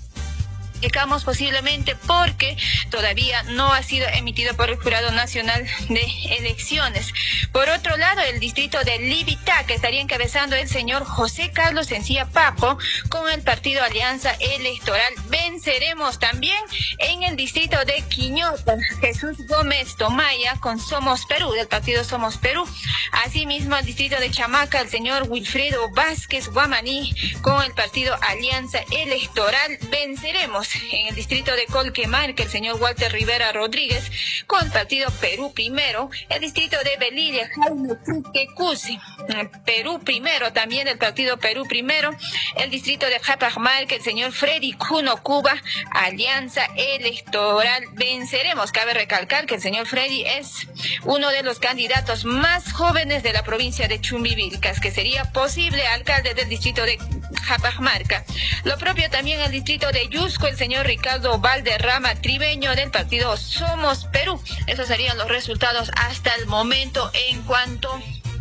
S7: Llegamos posiblemente porque todavía no ha sido emitido por el Jurado Nacional de Elecciones. Por otro lado, el distrito de Libita, que estaría encabezando el señor José Carlos Encía Papo con el partido Alianza Electoral. Venceremos también en el distrito de Quiñota, Jesús Gómez Tomaya con Somos Perú, del partido Somos Perú. Asimismo, el distrito de Chamaca, el señor Wilfredo Vázquez Guamaní con el partido Alianza Electoral. Venceremos en el distrito de Colquemarque, el señor Walter Rivera Rodríguez con el partido Perú Primero. El distrito de Belilla, Jaime Cusi, Perú Primero, también el partido Perú Primero. El distrito de Japajmarque, el señor Freddy Cuno Cuba, Alianza Electoral. Venceremos. Cabe recalcar que el señor Freddy es uno de los candidatos más jóvenes de la provincia de Chumbivilcas, que sería posible alcalde del distrito de Japajmarca. Lo propio también el distrito de Yusco, el señor Ricardo Valderrama Tribeño del partido Somos Perú. Esos serían los resultados hasta el momento en cuanto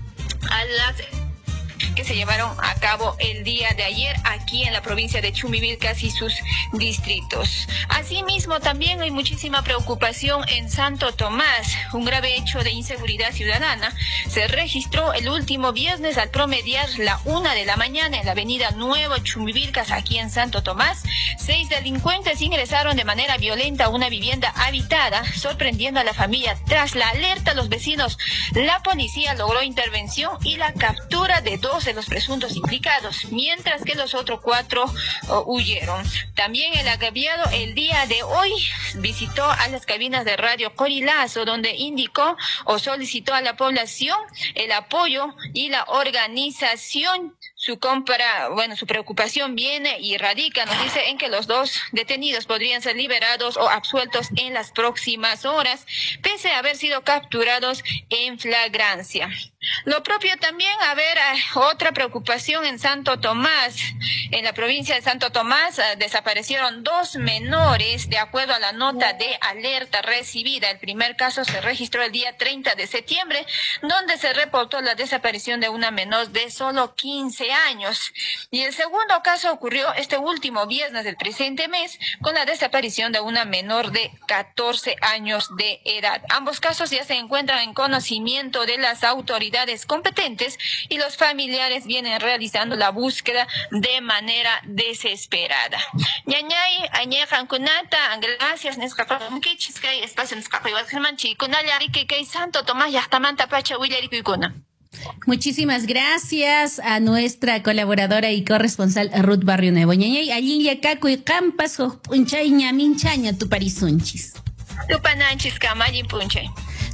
S7: a las que se llevaron a cabo el día de ayer aquí en la provincia de Chumbivilcas y sus distritos. Asimismo, también hay muchísima preocupación en Santo Tomás. Un grave hecho de inseguridad ciudadana se registró el último viernes al promediar la una de la mañana en la avenida Nuevo Chumbivilcas, aquí en Santo Tomás. Seis delincuentes ingresaron de manera violenta a una vivienda habitada, sorprendiendo a la familia. Tras la alerta a los vecinos, la policía logró intervención y la captura de dos de los presuntos implicados, mientras que los otros cuatro uh, huyeron. También el agraviado el día de hoy visitó a las cabinas de Radio Corilazo, donde indicó o solicitó a la población el apoyo y la organización. Su compra, bueno, su preocupación viene y radica, nos dice, en que los dos detenidos podrían ser liberados o absueltos en las próximas horas, pese a haber sido capturados en flagrancia. Lo propio también, a ver, otra preocupación en Santo Tomás. En la provincia de Santo Tomás eh, desaparecieron dos menores, de acuerdo a la nota de alerta recibida. El primer caso se registró el día treinta de septiembre, donde se reportó la desaparición de una menor de solo quince años. Y el segundo caso ocurrió este último viernes del presente mes, con la desaparición de una menor de catorce años de edad. Ambos casos ya se encuentran en conocimiento de las autoridades competentes y los familiares vienen realizando la búsqueda de manera desesperada. Ñañay, añejan kunata, gracias, nescapamukichis, que espacio nescapamukichis, kunallari que que Santo Tomás Yachtamanta Pacha Willarikuna.
S1: Muchísimas gracias a nuestra colaboradora y corresponsal Ruth Barrio Nuevo. Ñañay, allí yacaco y campas, punchai ñaminchaña tu parisunchis.
S7: Tu pananchis, camayin punchay.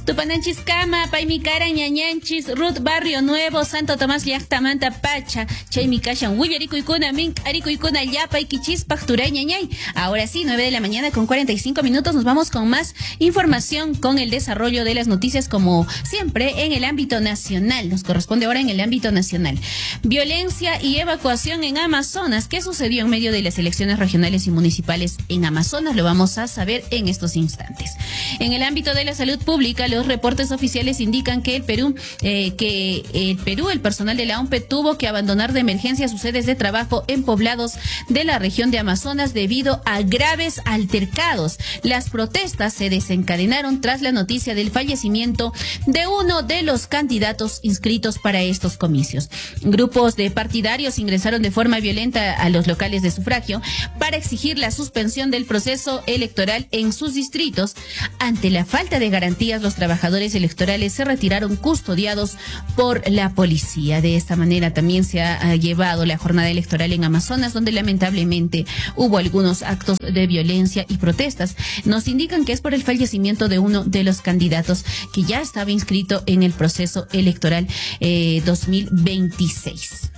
S1: Tupananchis Cama, Paimicara, Ñañanchis, Ruth Barrio Nuevo, Santo Tomás Llactamanta Pacha, Chaimi Kashan, Willaricuicuna, Mink, Aricuicuna, Yapa, Iquichis, Pactura, Ñañay. Ahora sí, nueve de la mañana con cuarenta y cinco minutos, nos vamos con más información con el desarrollo de las noticias, como siempre, en el ámbito nacional. Nos corresponde ahora en el ámbito nacional. Violencia y evacuación en Amazonas. ¿Qué sucedió en medio de las elecciones regionales y municipales en Amazonas? Lo vamos a saber en estos instantes. En el ámbito de la salud pública, los reportes oficiales indican que el Perú, eh, que el Perú, el personal de la O M P E tuvo que abandonar de emergencia sus sedes de trabajo en poblados de la región de Amazonas debido a graves altercados. Las protestas se desencadenaron tras la noticia del fallecimiento de uno de los candidatos inscritos para estos comicios. Grupos de partidarios ingresaron de forma violenta a los locales de sufragio para exigir la suspensión del proceso electoral en sus distritos. Ante la falta de garantías, los trabajadores electorales se retiraron custodiados por la policía. De esta manera también se ha llevado la jornada electoral en Amazonas, donde lamentablemente hubo algunos actos de violencia y protestas. Nos indican que es por el fallecimiento de uno de los candidatos que ya estaba inscrito en el proceso electoral eh, dos mil veintiséis.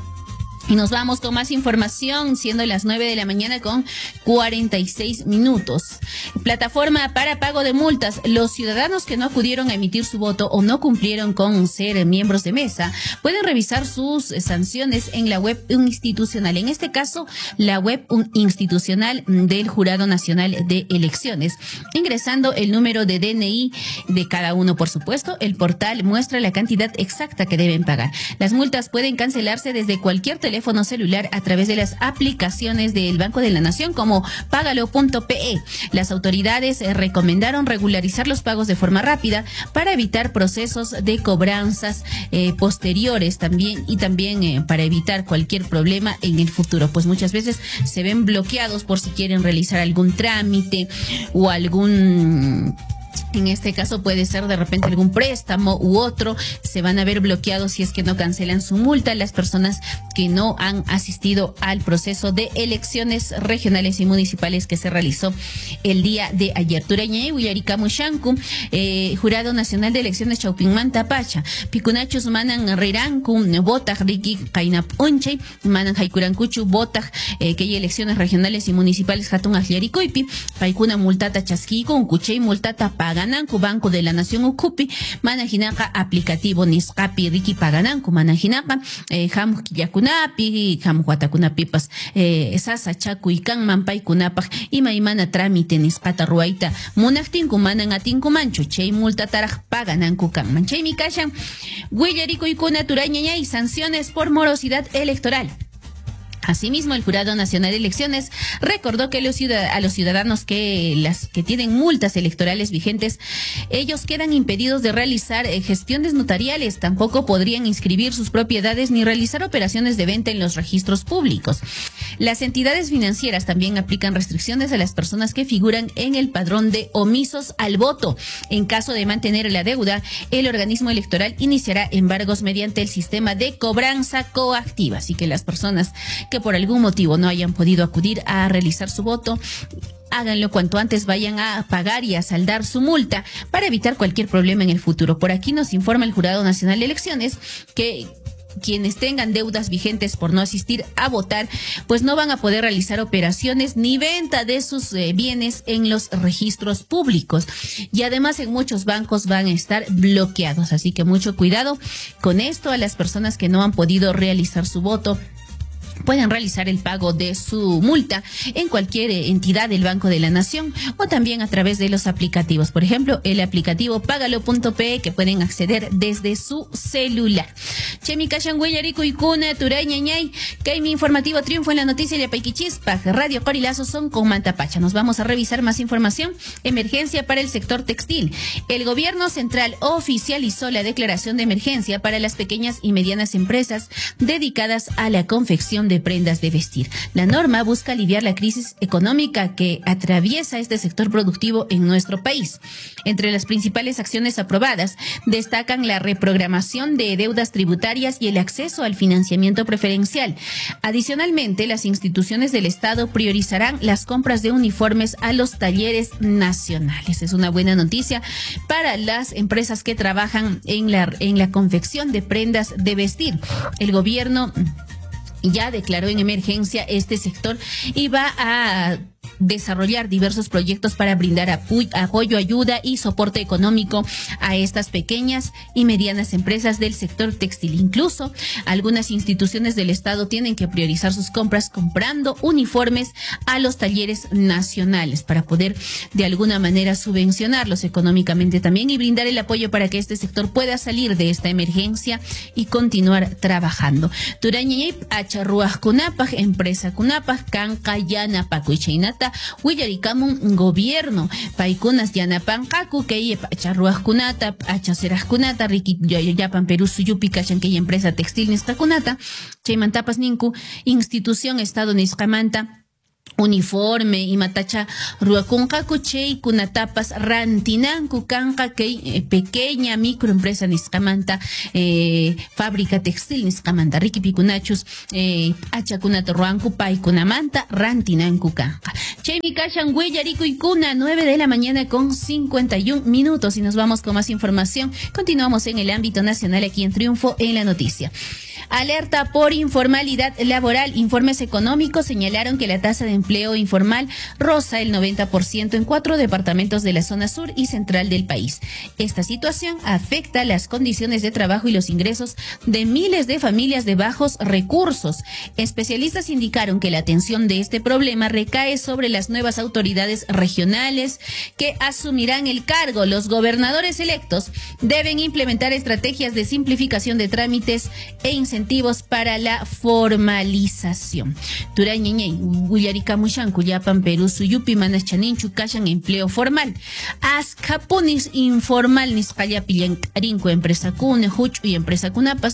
S1: Y nos vamos con más información, siendo las nueve de la mañana con cuarenta y seis minutos. Plataforma para pago de multas. Los ciudadanos que no acudieron a emitir su voto o no cumplieron con ser miembros de mesa pueden revisar sus sanciones en la web institucional. En este caso, la web institucional del Jurado Nacional de Elecciones. Ingresando el número de D N I de cada uno, por supuesto, el portal muestra la cantidad exacta que deben pagar. Las multas pueden cancelarse desde cualquier teléfono celular a través de las aplicaciones del Banco de la Nación como Págalo punto pe. Las autoridades eh, recomendaron regularizar los pagos de forma rápida para evitar procesos de cobranzas eh, posteriores también y también eh, para evitar cualquier problema en el futuro, pues muchas veces se ven bloqueados por si quieren realizar algún trámite o algún... En este caso puede ser de repente algún préstamo u otro, se van a ver bloqueados si es que no cancelan su multa las personas que no han asistido al proceso de elecciones regionales y municipales que se realizó el día de ayer. Turañay, Uyarika Mushanku, eh, Jurado Nacional de Elecciones Chaupinmanta Pacha, Picunachus Manan Riranku, Botaj Riki Kainap Unche, Manan Haikurancuchu, Botaj, eh, que hay elecciones regionales y municipales Hatun Ajliarikoipi, Paikuna Multata Chasquico, un Cuchey Multata Pagananku, Banco de la Nación Ucupi, Manajinaca aplicativo Niscapi Riki Pagananku, Manajinaca, eh, Ham Yakunapi, Ham Huatakunapipas, eh, Sasa Chaku y Kan Mampay Kunapak, y Maimana Trámite Nispata Ruaita, Munachtin Kumanan Atinku Mancho, Chey Multa Taraj Pagananku Kan Manchay Mikashan, Huellarico y Kuna Turaña y sanciones por morosidad electoral. Asimismo, el Jurado Nacional de Elecciones recordó que los ciudad- a los ciudadanos que las que tienen multas electorales vigentes, ellos quedan impedidos de realizar eh, gestiones notariales, tampoco podrían inscribir sus propiedades ni realizar operaciones de venta en los registros públicos. Las entidades financieras también aplican restricciones a las personas que figuran en el padrón de omisos al voto. En caso de mantener la deuda, el organismo electoral iniciará embargos mediante el sistema de cobranza coactiva. Así que las personas que por algún motivo no hayan podido acudir a realizar su voto, háganlo cuanto antes, vayan a pagar y a saldar su multa para evitar cualquier problema en el futuro. Por aquí nos informa el Jurado Nacional de Elecciones que quienes tengan deudas vigentes por no asistir a votar, pues no van a poder realizar operaciones ni venta de sus eh, bienes en los registros públicos. Y además en muchos bancos van a estar bloqueados. Así que mucho cuidado con esto. A las personas que no han podido realizar su voto, pueden realizar el pago de su multa en cualquier entidad del Banco de la Nación o también a través de los aplicativos. Por ejemplo, el aplicativo Págalo punto pe, que pueden acceder desde su celular. Chemicashan Huellarico y Cuna, Turañañay, Kaimi Informativo Triunfo en la Noticia de Paiquichispa, Radio Corilazo son con Mantapacha. Nos vamos a revisar más información. Emergencia para el sector textil. El gobierno central oficializó la declaración de emergencia para las pequeñas y medianas empresas dedicadas a la confección de prendas de vestir. La norma busca aliviar la crisis económica que atraviesa este sector productivo en nuestro país. Entre las principales acciones aprobadas destacan la reprogramación de deudas tributarias y el acceso al financiamiento preferencial. Adicionalmente, las instituciones del Estado priorizarán las compras de uniformes a los talleres nacionales. Es una buena noticia para las empresas que trabajan en la, en la confección de prendas de vestir. El gobierno ya declaró en emergencia este sector y va a desarrollar diversos proyectos para brindar apoyo, ayuda y soporte económico a estas pequeñas y medianas empresas del sector textil. Incluso algunas instituciones del Estado tienen que priorizar sus compras comprando uniformes a los talleres nacionales para poder de alguna manera subvencionarlos económicamente también y brindar el apoyo para que este sector pueda salir de esta emergencia y continuar trabajando. Turañay acharruaj kunapaj, empresa kunapaj, kanka yanapaj, kuichinata Willarikamun gobierno paikunas yanapankaku que acharruajkunata achaserajkunata riki yapan Perú suyupi kachan que empresa textil nisqakunata chaymantapas ninku institución Estado nisqamanta uniforme y matacha ruakunkaku chay kunatapas rantinanku kanka que pequeña microempresa nisqamanta eh, fábrica textil nisqamanta rikipikunachus eh, achakunata ruanku paikunamanta rantinanku kanka chaymi kashan willarikuykuna nueve de la mañana con cincuenta y un minutos y nos vamos con más información. Continuamos en el ámbito nacional aquí en Triunfo en la Noticia. Alerta por informalidad laboral. Informes económicos señalaron que la tasa de empleo informal roza el noventa por ciento en cuatro departamentos de la zona sur y central del país. Esta situación afecta las condiciones de trabajo y los ingresos de miles de familias de bajos recursos. Especialistas indicaron que la atención de este problema recae sobre las nuevas autoridades regionales que asumirán el cargo. Los gobernadores electos deben implementar estrategias de simplificación de trámites e incentivos para la formalización. Turañeñey, Willarikamushanku, Yapan Perú, Suyupi, Manachaninchu, Kashan, empleo formal. Azcapunis informal, Nisqallapi, Arinco, empresa Cune, Huchu y empresa Cunapas.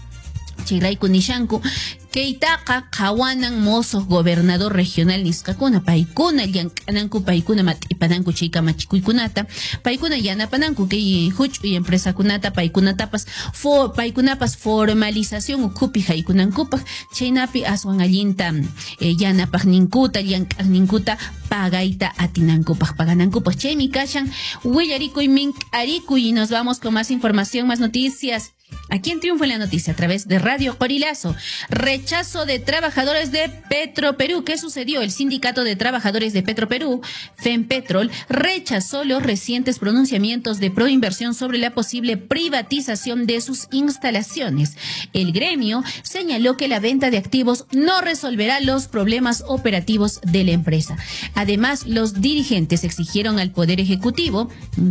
S1: Chiraiku Nishanku, Keitaka, Kawanan, Mozos, gobernador regional Nisqakuna, Paikuna, Yankananku, Paikuna, Matipananku, Chika, Machikuikunata, Paikuna, Yanapananku, Kei Huchu y empresa Kunata, Paikuna Tapas, for, Paikunapas, formalización, Ukupi, Haikunankupa, Chainapi, Aswan Allinta, eh, Yanapag Ninkuta, Yankaninkuta, Pagaita, Atinankupa, Paganankupa, Chaimi Kashan, Willariku y Mink, Ariku, y nos vamos con más información, más noticias. Aquí en Triunfo en la Noticia, a través de Radio Corilazo. Rechazo de trabajadores de Petroperú. ¿Qué sucedió? El Sindicato de Trabajadores de Petroperú, FEMPETROL, rechazó los recientes pronunciamientos de Proinversión sobre la posible privatización de sus instalaciones. El gremio señaló que la venta de activos no resolverá los problemas operativos de la empresa. Además, los dirigentes exigieron al Poder Ejecutivo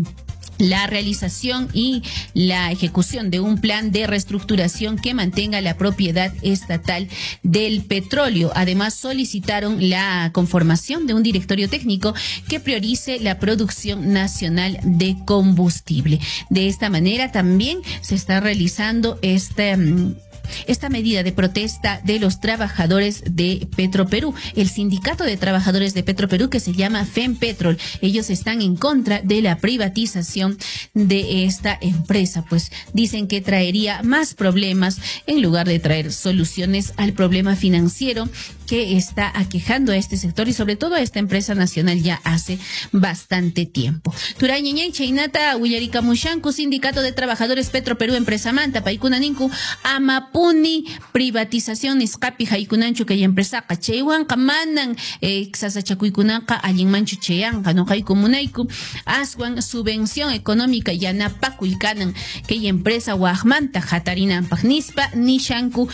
S1: la realización y la ejecución de un plan de reestructuración que mantenga la propiedad estatal del petróleo. Además, solicitaron la conformación de un directorio técnico que priorice la producción nacional de combustible. De esta manera también se está realizando este Esta medida de protesta de los trabajadores de Petroperú, el Sindicato de Trabajadores de Petroperú, que se llama FEMPETROL, ellos están en contra de la privatización de esta empresa, pues dicen que traería más problemas en lugar de traer soluciones al problema financiero que está aquejando a este sector y sobre todo a esta empresa nacional ya hace bastante tiempo. Turañeñay, Chainata, Willarikamushanku, Sindicato de Trabajadores Petroperú, Empresa Manta, Paikunaninku, Amapuni, privatización, Niscapi, Haikunanchu, que hay empresa, Cachaywan, Kamanan, Xasachakuikunaka, Ayinmanchu, Cheyanka, no Haikumunaiku, Aswan, subvención económica, Yanapakuikanan, que hay empresa, Wahmanta, Jatarina, Pagnispa, Nishanku,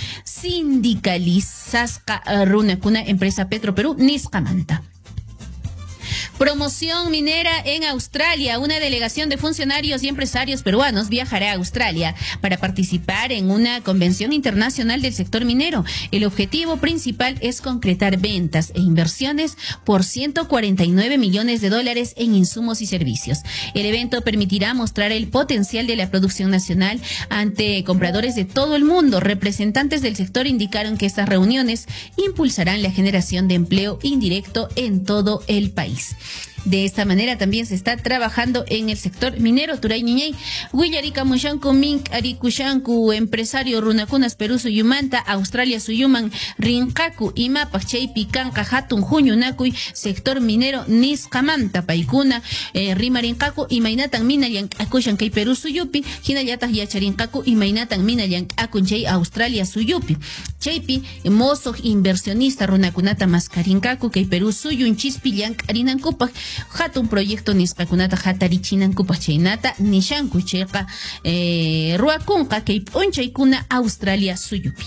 S1: sindicalizasca, Runacuna, empresa Petroperú, Niscamanta. Promoción minera en Australia. Una delegación de funcionarios y empresarios peruanos viajará a Australia para participar en una convención internacional del sector minero. El objetivo principal es concretar ventas e inversiones por ciento cuarenta y nueve millones de dólares en insumos y servicios. El evento permitirá mostrar el potencial de la producción nacional ante compradores de todo el mundo. Representantes del sector indicaron que estas reuniones impulsarán la generación de empleo indirecto en todo el país. De esta manera también se está trabajando en el sector minero. Turay Niñey, Willarika Mushanku Mink Arikushanku, empresario Runakunas Perú Suyumanta, Australia Suyuman, Rinkaku, Imapa, Chaypi, Kanka, Hatun, Junyunakuy, sector minero Niskamanta, Paikuna, eh, Rima Rinkaku, Imainatan Minayan, Akushan Kay Perú Suyupi, Hinayatas Yacharinkaku, Imainatan Minayan, Akunchay, Australia Suyupi, Chaypi, Mozo inversionista Runakunata Mascarinkaku, Kay Perú Suyun, Chispillan, Arinankupa, Hatun proyecto nisqakunata hatarichinankupaq chaynata nishankuchayqa eh, ruakunqa kay p'unchaykuna Australia suyupi.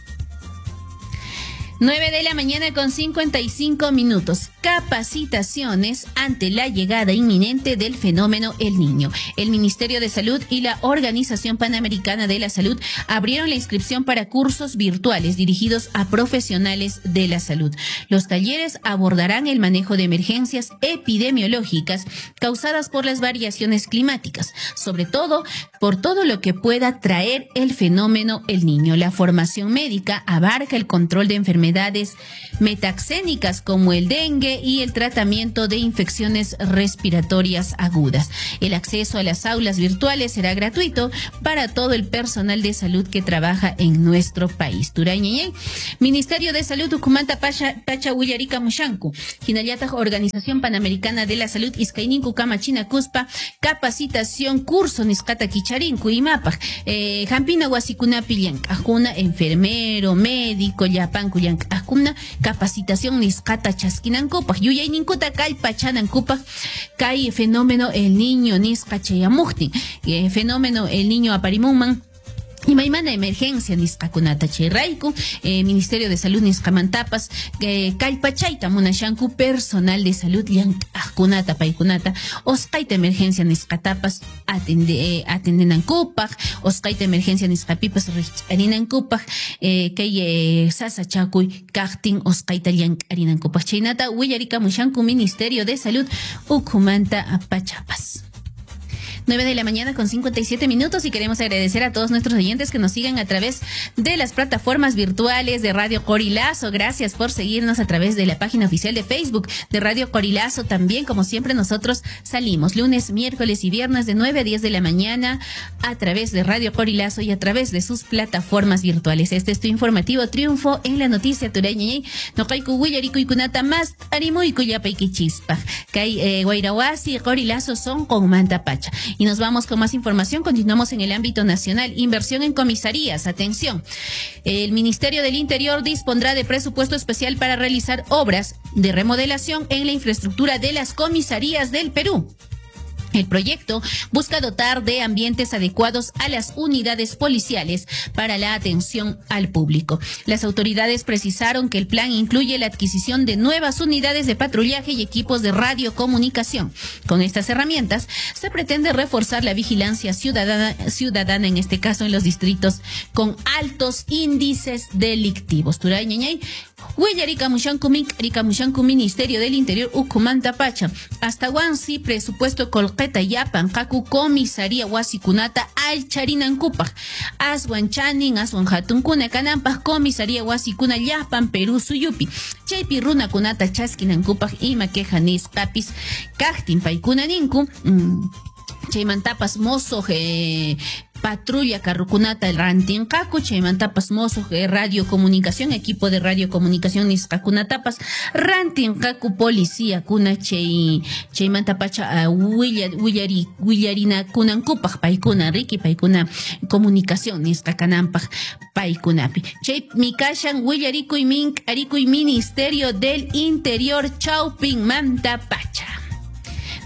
S1: nueve de la mañana con cincuenta y cinco minutos. Capacitaciones ante la llegada inminente del fenómeno El Niño. El Ministerio de Salud y la Organización Panamericana de la Salud abrieron la inscripción para cursos virtuales dirigidos a profesionales de la salud. Los talleres abordarán el manejo de emergencias epidemiológicas causadas por las variaciones climáticas, sobre todo por todo lo que pueda traer el fenómeno El Niño. La formación médica abarca el control de enfermedades metaxénicas como el dengue y el tratamiento de infecciones respiratorias agudas. El acceso a las aulas virtuales será gratuito para todo el personal de salud que trabaja en nuestro país. Turañe, Ministerio de Salud Ucumanta Pacha Pacha Willarika Mushanku, Hinayata Organización Panamericana de la Salud Iskaininku Kamachina Cuspa, capacitación curso Niscata Kicharinku y Mapa, eh, Jampina Wasikunapi Yank, Ajuna, enfermero, médico, Yapanku Yank, Ajuna, capacitación Niscata Chaskinanku. Yuyay ninkuta kay pachanankupa kay fenómeno El Niño nisqa chayamuqtin, eh, fenómeno El Niño aparimunman y maimana emergencia nisqakunata chayrayku, eh, Ministerio de Salud nisqamantapas eh, kallpachayta munashanku personal de salud llank'aqkunata paykunata osqayta emergencia nisqatapas atende eh, atendenankupaq, osqayta emergencia nisqapipas riqch'arinankupaq, eh, kay eh, sasa chakuy kaqtin osqayta llank'arinankupaq chaynata willarikamushanku Ministerio de Salud Ucumanta Pachapas. nueve de la mañana con cincuenta y siete minutos y queremos agradecer a todos nuestros oyentes que nos siguen a través de las plataformas virtuales de Radio Corilazo. Gracias por seguirnos a través de la página oficial de Facebook de Radio Corilazo. También, como siempre, nosotros salimos lunes, miércoles y viernes de nueve a diez de la mañana a través de Radio Corilazo y a través de sus plataformas virtuales. Este es tu informativo triunfo en la noticia tureña. No caiku willariku y kunata más arimuiku yapayki chispa. Kai Guairawasi y Corilazo son con Manta Pacha. Y nos vamos con más información. Continuamos en el ámbito nacional. Inversión en comisarías. Atención. El Ministerio del Interior dispondrá de presupuesto especial para realizar obras de remodelación en la infraestructura de las comisarías del Perú. El proyecto busca dotar de ambientes adecuados a las unidades policiales para la atención al público. Las autoridades precisaron que el plan incluye la adquisición de nuevas unidades de patrullaje y equipos de radiocomunicación. Con estas herramientas se pretende reforzar la vigilancia ciudadana, ciudadana en este caso en los distritos con altos índices delictivos. Turañañay, Willarika Mushankumik, Rika Mushanku, Ministerio del Interior Ucumanta Pacha. Hasta Wansi, presupuesto Colqueta Yapan, Kaku, Comisaría Wasikunata, Alcharinankupaj, Aswan Chanin, Aswan Hatunkuna, Canampas, Comisaría Wasikuna, Yapan, Perú, Suyupi, Chaypi Runa Kunata, Chaskinankupaj, Ima Quejanis, Capis, Kachtin, Paikuna Ninku, mmm, Chaymantapas, Mozo, eh, patrulla carrucunata el rantincacu, chaymantapas mozo eh, radiocomunicación, equipo de radiocomunicación nisqacunatapas, rantincacu policía cuna chay chaymantapacha uh, willari willarina kunankupaj paikuna riki paikuna comunicación nisqacananpaj paikunapi. Chay mikashan willarikuy mink arikuy Ministerio del Interior Chaupin Mantapacha.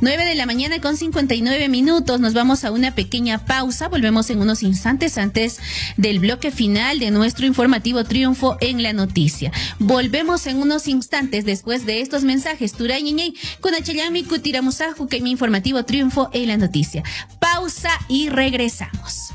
S1: nueve de la mañana con cincuenta y nueve minutos. Nos vamos a una pequeña pausa. Volvemos en unos instantes antes del bloque final de nuestro informativo Triunfo en la Noticia. Volvemos en unos instantes después de estos mensajes. Turañiñey, con Achayami, Kutiramusajo, que mi informativo Triunfo en la Noticia. Pausa y regresamos.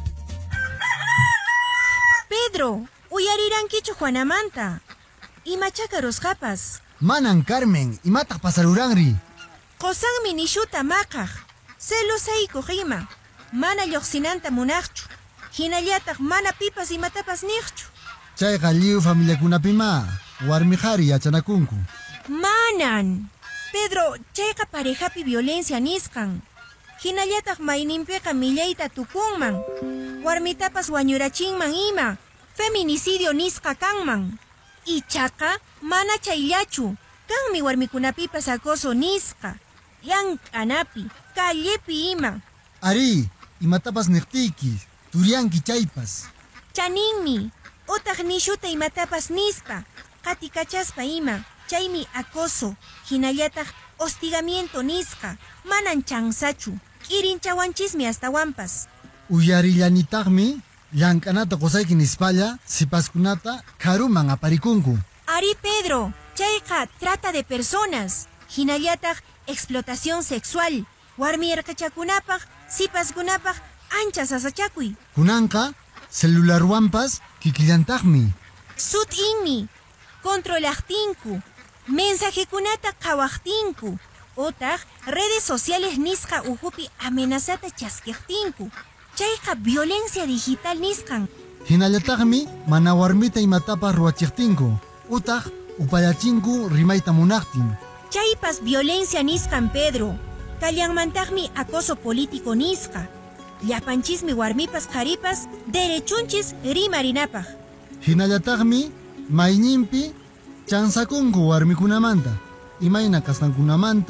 S3: Pedro, uyarirankichu Juanamanta. Imachacaros japas.
S4: Manan Carmen, imataq pasarurangri.
S3: Qosanmi nishuta maqaq. Celosaiko rima. Mana lluqsinanta munaqchu. Hinallataq mana pipas imatapas niqchu.
S4: Chayqa lliw familiakunapima, warmijari yachanakunku.
S3: Manan. Pedro, chayqa parejapi violencia nisqan. Hinallataq mayninpiqa millayta tukunman. Warmitapas wañurachinman ima. Feminicidio nisqa kanman. Ichaqa mana chayllachu. Kanmi warmikunapipas acoso nisqa. Llank'anapi, callepi ima.
S4: Ari, imatapas niqtiki, turianki chaypas.
S3: Chaninmi, otaq nishuta imatapas nispa. Qatikachaspa ima, chaymi acoso. Hinallataq hostigamiento nisqa. Manan chansachu. K'irinchawanchismi astawanpas.
S4: Uyarillanitaqmi, llank'anata qusayki nispalla, sipaskunata karuman aparikunku.
S3: Ari Pedro, chayqa trata de personas. Hinallataq explotación sexual. Warmi erqachakunapaq, sipaskunapaq ancha sasachakuy.
S4: Kunanqa, celularwanpas kikillantaqmi.
S3: Sut inmi, controlaqtinku. Mensajekunata qhawaqtinku. Otaq redes sociales nisqa uhupi amenazata chaskiqtinku. Chayqa violencia digital nisqan.
S4: Hinallataqmi mana warmita imatapas ruwachiqtinku. Utaq upayachinku rimayta munaqtin.
S3: Chaypas violencia nisqan Pedro. Kallanmantaqmi acoso político nisqa. Llapanchismi warmipas qharipas derechunchis rimarinapaq.
S4: Hinallataqmi mayninpi chansakunku warmikunamanta. Imayna kasqankunamanta